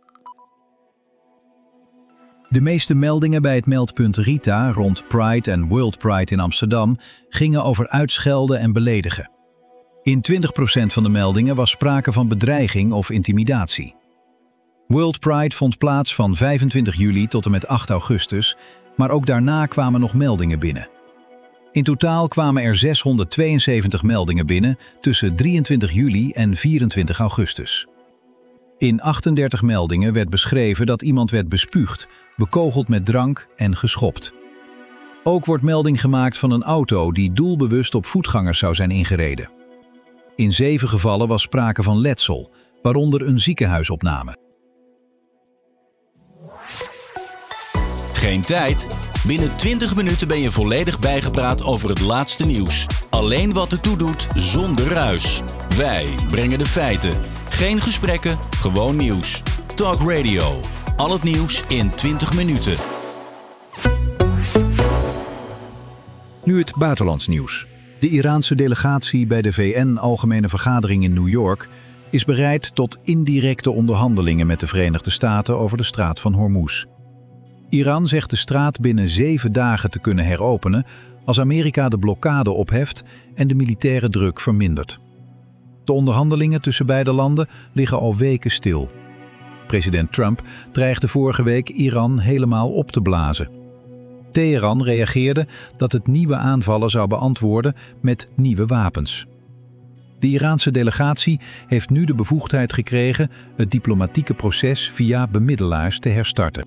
De meeste meldingen bij het meldpunt Rita rond Pride en World Pride in Amsterdam gingen over uitschelden en beledigen. In 20% van de meldingen was sprake van bedreiging of intimidatie. World Pride vond plaats van 25 juli tot en met 8 augustus, maar ook daarna kwamen nog meldingen binnen. In totaal kwamen er 672 meldingen binnen tussen 23 juli en 24 augustus. In 38 meldingen werd beschreven dat iemand werd bespuugd, bekogeld met drank en geschopt. Ook wordt melding gemaakt van een auto die doelbewust op voetgangers zou zijn ingereden. In 7 gevallen was sprake van letsel, waaronder een ziekenhuisopname. Geen tijd? Binnen 20 minuten ben je volledig bijgepraat over het laatste nieuws. Alleen wat ertoe doet, zonder ruis. Wij brengen de feiten. Geen gesprekken, gewoon nieuws. Talk Radio. Al het nieuws in 20 minuten. Nu het buitenlands nieuws. De Iraanse delegatie bij de VN-algemene vergadering in New York is bereid tot indirecte onderhandelingen met de Verenigde Staten over de straat van Hormuz. Iran zegt de straat binnen 7 dagen te kunnen heropenen als Amerika de blokkade opheft en de militaire druk vermindert. De onderhandelingen tussen beide landen liggen al weken stil. President Trump dreigde vorige week Iran helemaal op te blazen. Teheran reageerde dat het nieuwe aanvallen zou beantwoorden met nieuwe wapens. De Iraanse delegatie heeft nu de bevoegdheid gekregen het diplomatieke proces via bemiddelaars te herstarten.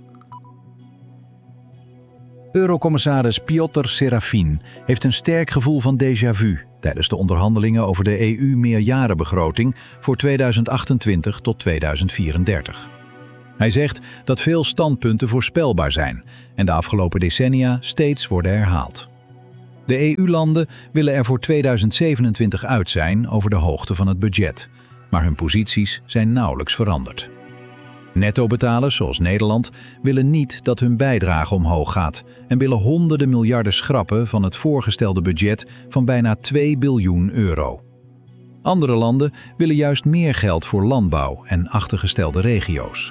Eurocommissaris Piotr Serafin heeft een sterk gevoel van déjà vu tijdens de onderhandelingen over de EU-meerjarenbegroting voor 2028 tot 2034. Hij zegt dat veel standpunten voorspelbaar zijn en de afgelopen decennia steeds worden herhaald. De EU-landen willen er voor 2027 uit zijn over de hoogte van het budget, maar hun posities zijn nauwelijks veranderd. Nettobetalers zoals Nederland willen niet dat hun bijdrage omhoog gaat en willen honderden miljarden schrappen van het voorgestelde budget van bijna 2 biljoen euro. Andere landen willen juist meer geld voor landbouw en achtergestelde regio's.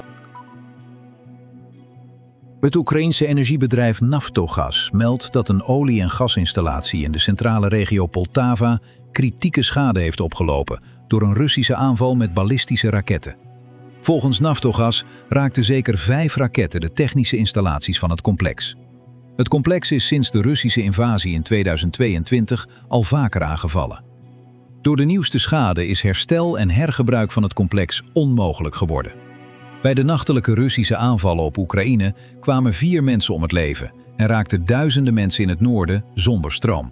Het Oekraïense energiebedrijf Naftogaz meldt dat een olie- en gasinstallatie in de centrale regio Poltava kritieke schade heeft opgelopen door een Russische aanval met ballistische raketten. Volgens Naftogaz raakten zeker 5 raketten de technische installaties van het complex. Het complex is sinds de Russische invasie in 2022 al vaker aangevallen. Door de nieuwste schade is herstel en hergebruik van het complex onmogelijk geworden. Bij de nachtelijke Russische aanvallen op Oekraïne kwamen 4 mensen om het leven en raakten duizenden mensen in het noorden zonder stroom.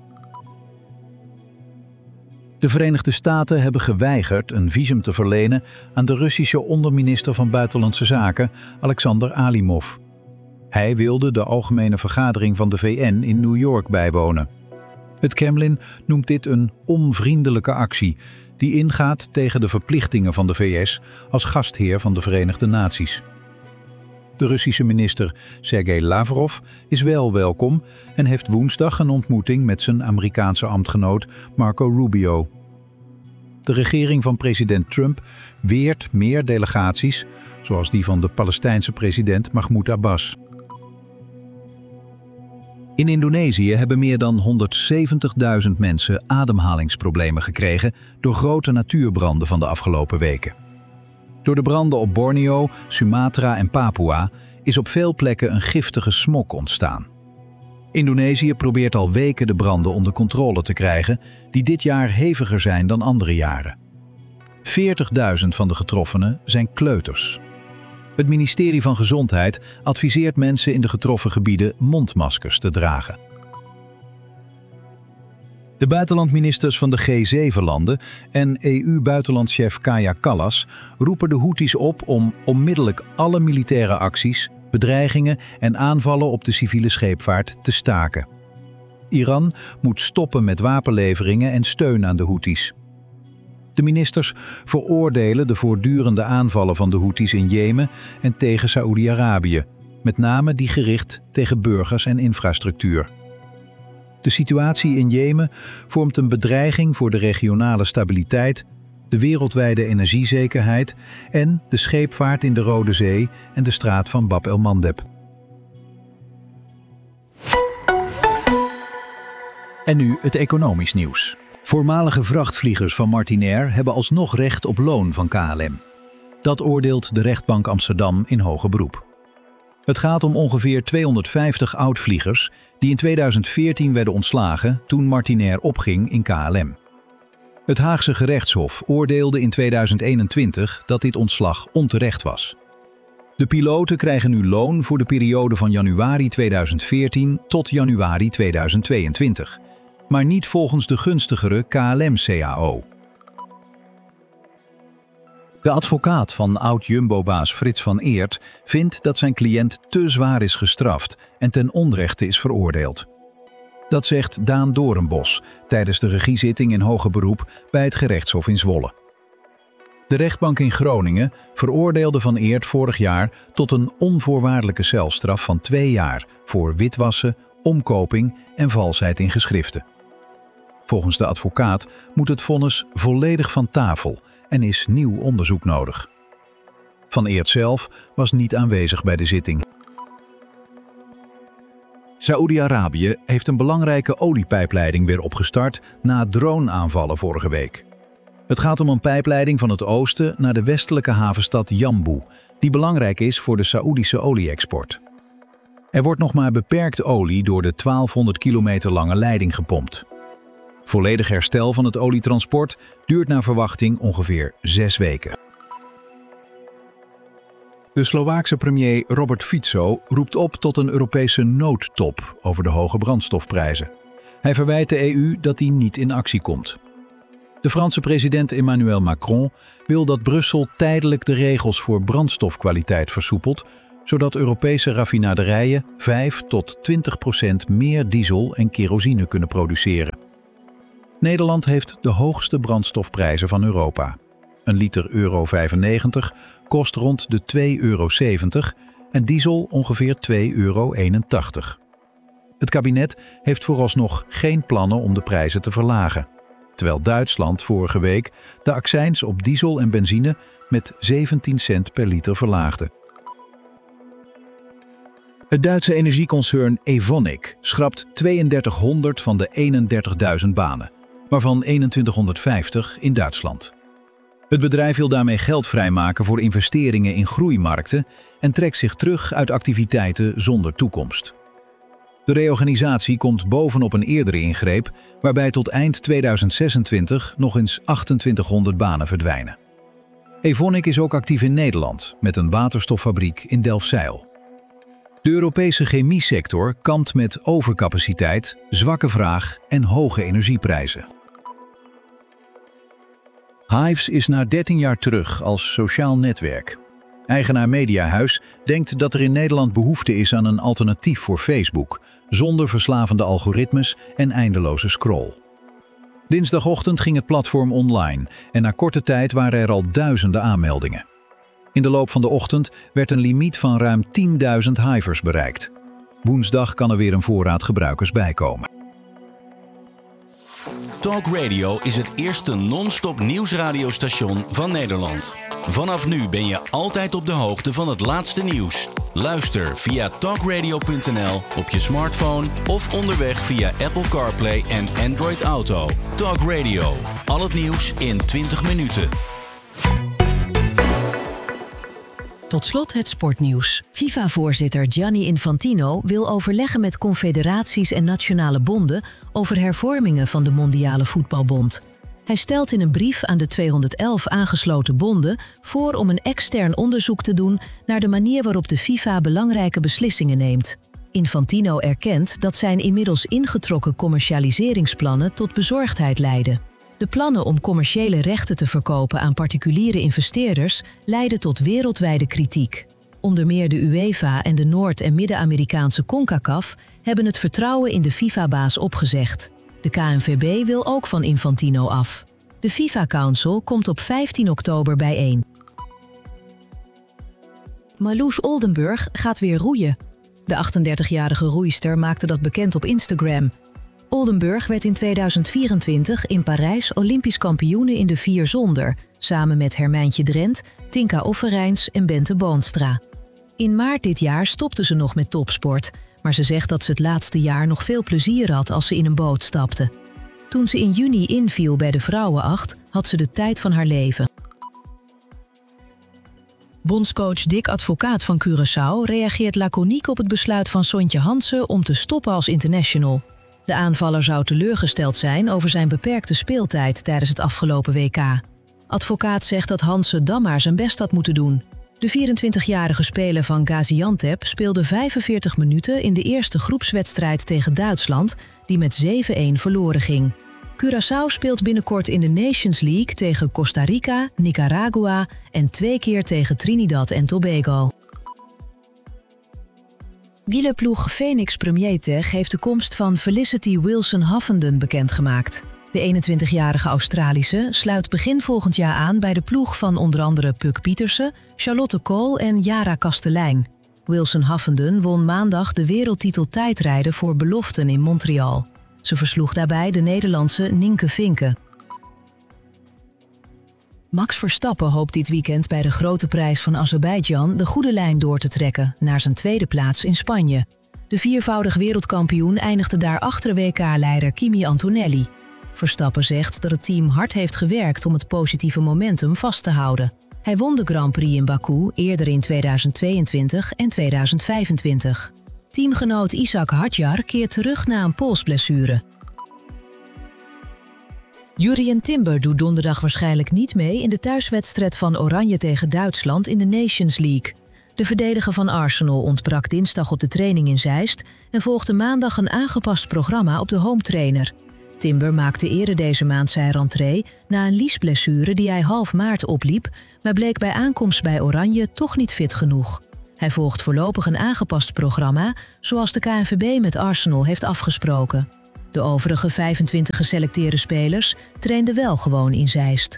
De Verenigde Staten hebben geweigerd een visum te verlenen aan de Russische onderminister van Buitenlandse Zaken, Alexander Alimov. Hij wilde de algemene vergadering van de VN in New York bijwonen. Het Kremlin noemt dit een onvriendelijke actie die ingaat tegen de verplichtingen van de VS als gastheer van de Verenigde Naties. De Russische minister Sergei Lavrov is wel welkom en heeft woensdag een ontmoeting met zijn Amerikaanse ambtgenoot Marco Rubio. De regering van president Trump weert meer delegaties, zoals die van de Palestijnse president Mahmoud Abbas. In Indonesië hebben meer dan 170.000 mensen ademhalingsproblemen gekregen door grote natuurbranden van de afgelopen weken. Door de branden op Borneo, Sumatra en Papua is op veel plekken een giftige smog ontstaan. Indonesië probeert al weken de branden onder controle te krijgen, die dit jaar heviger zijn dan andere jaren. 40.000 van de getroffenen zijn kleuters. Het ministerie van Gezondheid adviseert mensen in de getroffen gebieden mondmaskers te dragen. De buitenlandministers van de G7-landen en EU-buitenlandchef Kaja Kallas roepen de Houthis op om onmiddellijk alle militaire acties, bedreigingen en aanvallen op de civiele scheepvaart te staken. Iran moet stoppen met wapenleveringen en steun aan de Houthis. De ministers veroordelen de voortdurende aanvallen van de Houthis in Jemen en tegen Saoedi-Arabië, met name die gericht tegen burgers en infrastructuur. De situatie in Jemen vormt een bedreiging voor de regionale stabiliteit, de wereldwijde energiezekerheid en de scheepvaart in de Rode Zee en de straat van Bab el-Mandeb. En nu het economisch nieuws. Voormalige vrachtvliegers van Martinair hebben alsnog recht op loon van KLM. Dat oordeelt de rechtbank Amsterdam in hoger beroep. Het gaat om ongeveer 250 oud-vliegers die in 2014 werden ontslagen toen Martinair opging in KLM. Het Haagse gerechtshof oordeelde in 2021 dat dit ontslag onterecht was. De piloten krijgen nu loon voor de periode van januari 2014 tot januari 2022, maar niet volgens de gunstigere KLM-CAO. De advocaat van oud-Jumbo-baas Frits van Eert vindt dat zijn cliënt te zwaar is gestraft en ten onrechte is veroordeeld. Dat zegt Daan Doornbos tijdens de regiezitting in hoger beroep bij het gerechtshof in Zwolle. De rechtbank in Groningen veroordeelde Van Eert vorig jaar tot een onvoorwaardelijke celstraf van 2 jaar voor witwassen, omkoping en valsheid in geschriften. Volgens de advocaat moet het vonnis volledig van tafel en is nieuw onderzoek nodig. Van Eert zelf was niet aanwezig bij de zitting. Saoedi-Arabië heeft een belangrijke oliepijpleiding weer opgestart na drone-aanvallen vorige week. Het gaat om een pijpleiding van het oosten naar de westelijke havenstad Jambu, die belangrijk is voor de Saoedische olie-export. Er wordt nog maar beperkt olie door de 1200 kilometer lange leiding gepompt. Volledig herstel van het olietransport duurt naar verwachting ongeveer 6 weken. De Slovaakse premier Robert Fico roept op tot een Europese noodtop over de hoge brandstofprijzen. Hij verwijt de EU dat die niet in actie komt. De Franse president Emmanuel Macron wil dat Brussel tijdelijk de regels voor brandstofkwaliteit versoepelt, zodat Europese raffinaderijen 5 tot 20% meer diesel en kerosine kunnen produceren. Nederland heeft de hoogste brandstofprijzen van Europa. Een liter euro 95 kost rond de €2,70 en diesel ongeveer €2,81. Het kabinet heeft vooralsnog geen plannen om de prijzen te verlagen, terwijl Duitsland vorige week de accijns op diesel en benzine met 17 cent per liter verlaagde. Het Duitse energieconcern Evonik schrapt 3200 van de 31.000 banen, waarvan 2150 in Duitsland. Het bedrijf wil daarmee geld vrijmaken voor investeringen in groeimarkten en trekt zich terug uit activiteiten zonder toekomst. De reorganisatie komt bovenop een eerdere ingreep, waarbij tot eind 2026 nog eens 2800 banen verdwijnen. Evonik is ook actief in Nederland, met een waterstoffabriek in Delfzijl. De Europese chemiesector kampt met overcapaciteit, zwakke vraag en hoge energieprijzen. Hives is na 13 jaar terug als sociaal netwerk. Eigenaar Mediahuis denkt dat er in Nederland behoefte is aan een alternatief voor Facebook, zonder verslavende algoritmes en eindeloze scroll. Dinsdagochtend ging het platform online en na korte tijd waren er al duizenden aanmeldingen. In de loop van de ochtend werd een limiet van ruim 10.000 Hivers bereikt. Woensdag kan er weer een voorraad gebruikers bijkomen. Talk Radio is het eerste non-stop nieuwsradiostation van Nederland. Vanaf nu ben je altijd op de hoogte van het laatste nieuws. Luister via talkradio.nl op je smartphone of onderweg via Apple CarPlay en Android Auto. Talk Radio. Al het nieuws in 20 minuten. Tot slot het sportnieuws. FIFA-voorzitter Gianni Infantino wil overleggen met confederaties en nationale bonden over hervormingen van de Mondiale Voetbalbond. Hij stelt in een brief aan de 211 aangesloten bonden voor om een extern onderzoek te doen naar de manier waarop de FIFA belangrijke beslissingen neemt. Infantino erkent dat zijn inmiddels ingetrokken commercialiseringsplannen tot bezorgdheid leiden. De plannen om commerciële rechten te verkopen aan particuliere investeerders leiden tot wereldwijde kritiek. Onder meer de UEFA en de Noord- en Midden-Amerikaanse CONCACAF hebben het vertrouwen in de FIFA-baas opgezegd. De KNVB wil ook van Infantino af. De FIFA Council komt op 15 oktober bijeen. Marloes Oldenburg gaat weer roeien. De 38-jarige roeister maakte dat bekend op Instagram. Oldenburg werd in 2024 in Parijs Olympisch kampioene in de 4 zonder, samen met Hermijntje Drent, Tinka Offerijns en Bente Boonstra. In maart dit jaar stopte ze nog met topsport, maar ze zegt dat ze het laatste jaar nog veel plezier had als ze in een boot stapte. Toen ze in juni inviel bij de vrouwenacht, had ze de tijd van haar leven. Bondscoach Dick Advocaat van Curaçao reageert laconiek op het besluit van Sontje Hansen om te stoppen als international. De aanvaller zou teleurgesteld zijn over zijn beperkte speeltijd tijdens het afgelopen WK. Advocaat zegt dat Hansen dan maar zijn best had moeten doen. De 24-jarige speler van Gaziantep speelde 45 minuten in de eerste groepswedstrijd tegen Duitsland, die met 7-1 verloren ging. Curaçao speelt binnenkort in de Nations League tegen Costa Rica, Nicaragua en 2 keer tegen Trinidad en Tobago. Wielerploeg Phoenix Premier Tech heeft de komst van Felicity Wilson-Huffenden bekendgemaakt. De 21-jarige Australische sluit begin volgend jaar aan bij de ploeg van onder andere Puck Pietersen, Charlotte Kool en Jara Kastelein. Wilson-Huffenden won maandag de wereldtitel tijdrijden voor beloften in Montreal. Ze versloeg daarbij de Nederlandse Nienke Vinken. Max Verstappen hoopt dit weekend bij de Grote Prijs van Azerbeidzjan de goede lijn door te trekken naar zijn tweede plaats in Spanje. De 4-voudig wereldkampioen eindigde daar achter WK-leider Kimi Antonelli. Verstappen zegt dat het team hard heeft gewerkt om het positieve momentum vast te houden. Hij won de Grand Prix in Baku eerder in 2022 en 2025. Teamgenoot Ishak Hadjar keert terug na een polsblessure. Jurrien Timber doet donderdag waarschijnlijk niet mee in de thuiswedstrijd van Oranje tegen Duitsland in de Nations League. De verdediger van Arsenal ontbrak dinsdag op de training in Zeist en volgde maandag een aangepast programma op de home trainer. Timber maakte eerder deze maand zijn rentree na een liesblessure die hij half maart opliep, maar bleek bij aankomst bij Oranje toch niet fit genoeg. Hij volgt voorlopig een aangepast programma, zoals de KNVB met Arsenal heeft afgesproken. De overige 25 geselecteerde spelers trainden wel gewoon in Zeist.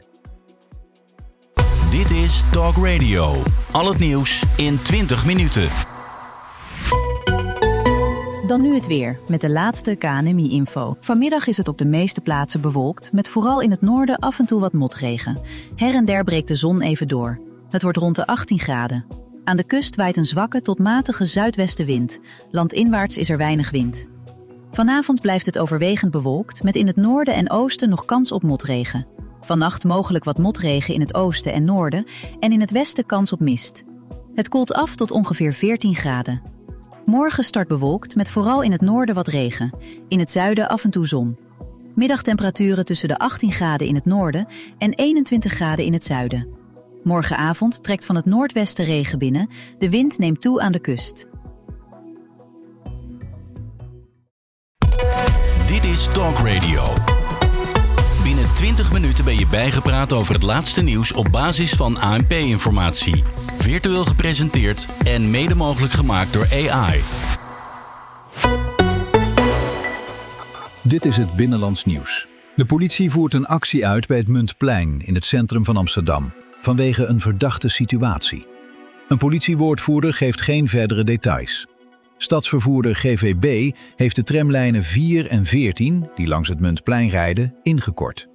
Dit is Talk Radio. Al het nieuws in 20 minuten. Dan nu het weer, met de laatste KNMI-info. Vanmiddag is het op de meeste plaatsen bewolkt, met vooral in het noorden af en toe wat motregen. Her en der breekt de zon even door. Het wordt rond de 18 graden. Aan de kust waait een zwakke tot matige zuidwestenwind. Landinwaarts is er weinig wind. Vanavond blijft het overwegend bewolkt, met in het noorden en oosten nog kans op motregen. Vannacht mogelijk wat motregen in het oosten en noorden en in het westen kans op mist. Het koelt af tot ongeveer 14 graden. Morgen start bewolkt met vooral in het noorden wat regen. In het zuiden af en toe zon. Middagtemperaturen tussen de 18 graden in het noorden en 21 graden in het zuiden. Morgenavond trekt van het noordwesten regen binnen. De wind neemt toe aan de kust. Dit is Talk Radio. Binnen 20 minuten ben je bijgepraat over het laatste nieuws op basis van ANP-informatie. Virtueel gepresenteerd en mede mogelijk gemaakt door AI. Dit is het Binnenlands Nieuws. De politie voert een actie uit bij het Muntplein in het centrum van Amsterdam, vanwege een verdachte situatie. Een politiewoordvoerder geeft geen verdere details. Stadsvervoerder GVB heeft de tramlijnen 4 en 14, die langs het Muntplein rijden, ingekort.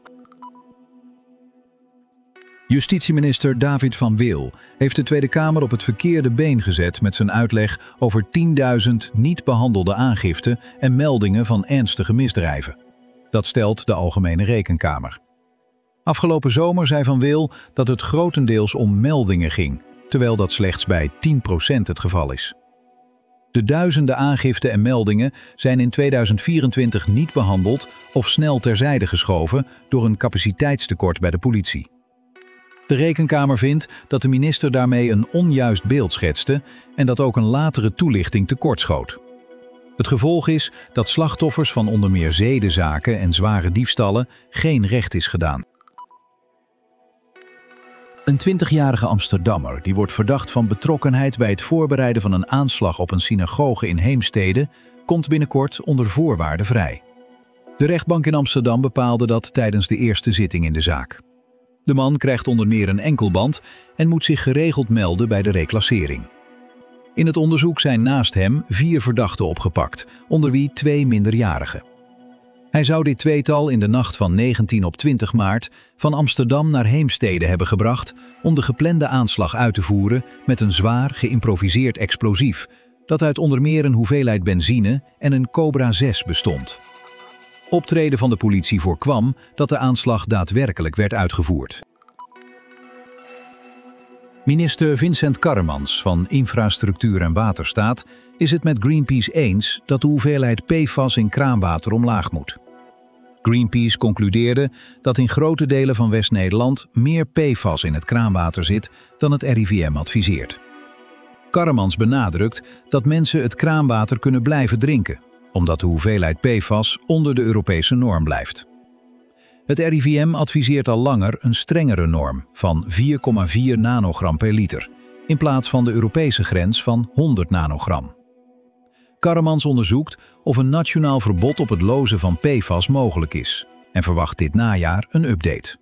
Justitieminister David van Wil heeft de Tweede Kamer op het verkeerde been gezet met zijn uitleg over 10.000 niet behandelde aangiften en meldingen van ernstige misdrijven. Dat stelt de Algemene Rekenkamer. Afgelopen zomer zei Van Wil dat het grotendeels om meldingen ging, terwijl dat slechts bij 10% het geval is. De duizenden aangiften en meldingen zijn in 2024 niet behandeld of snel terzijde geschoven door een capaciteitstekort bij de politie. De Rekenkamer vindt dat de minister daarmee een onjuist beeld schetste en dat ook een latere toelichting tekortschoot. Het gevolg is dat slachtoffers van onder meer zedenzaken en zware diefstallen geen recht is gedaan. Een 20-jarige Amsterdammer die wordt verdacht van betrokkenheid bij het voorbereiden van een aanslag op een synagoge in Heemstede komt binnenkort onder voorwaarden vrij. De rechtbank in Amsterdam bepaalde dat tijdens de eerste zitting in de zaak. De man krijgt onder meer een enkelband en moet zich geregeld melden bij de reclassering. In het onderzoek zijn naast hem 4 verdachten opgepakt, onder wie 2 minderjarigen. Hij zou dit tweetal in de nacht van 19 op 20 maart van Amsterdam naar Heemstede hebben gebracht om de geplande aanslag uit te voeren met een zwaar geïmproviseerd explosief dat uit onder meer een hoeveelheid benzine en een Cobra 6 bestond. Optreden van de politie voorkwam dat de aanslag daadwerkelijk werd uitgevoerd. Minister Vincent Karremans van Infrastructuur en Waterstaat is het met Greenpeace eens dat de hoeveelheid PFAS in kraanwater omlaag moet. Greenpeace concludeerde dat in grote delen van West-Nederland meer PFAS in het kraanwater zit dan het RIVM adviseert. Karremans benadrukt dat mensen het kraanwater kunnen blijven drinken, omdat de hoeveelheid PFAS onder de Europese norm blijft. Het RIVM adviseert al langer een strengere norm van 4,4 nanogram per liter, in plaats van de Europese grens van 100 nanogram. Karremans onderzoekt of een nationaal verbod op het lozen van PFAS mogelijk is en verwacht dit najaar een update.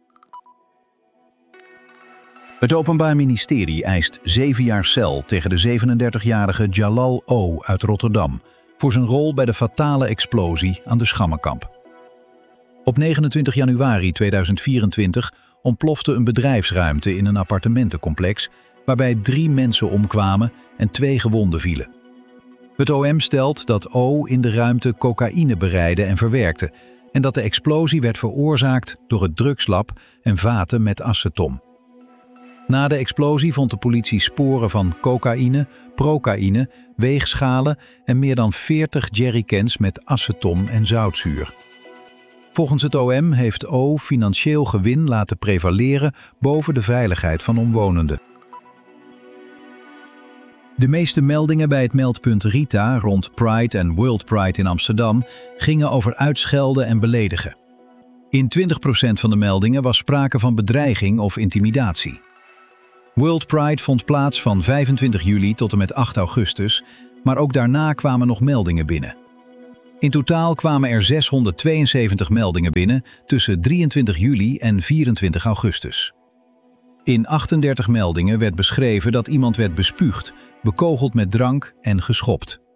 Het Openbaar Ministerie eist 7 jaar cel tegen de 37-jarige Jalal O. uit Rotterdam voor zijn rol bij de fatale explosie aan de Schammenkamp. Op 29 januari 2024 ontplofte een bedrijfsruimte in een appartementencomplex waarbij 3 mensen omkwamen en 2 gewonden vielen. Het OM stelt dat O in de ruimte cocaïne bereidde en verwerkte en dat de explosie werd veroorzaakt door het drugslab en vaten met aceton. Na de explosie vond de politie sporen van cocaïne, procaïne, weegschalen en meer dan 40 jerrycans met aceton en zoutzuur. Volgens het OM heeft O financieel gewin laten prevaleren boven de veiligheid van omwonenden. De meeste meldingen bij het meldpunt Rita rond Pride en World Pride in Amsterdam gingen over uitschelden en beledigen. In 20% van de meldingen was sprake van bedreiging of intimidatie. World Pride vond plaats van 25 juli tot en met 8 augustus, maar ook daarna kwamen nog meldingen binnen. In totaal kwamen er 672 meldingen binnen tussen 23 juli en 24 augustus. In 38 meldingen werd beschreven dat iemand werd bespuugd, bekogeld met drank en geschopt.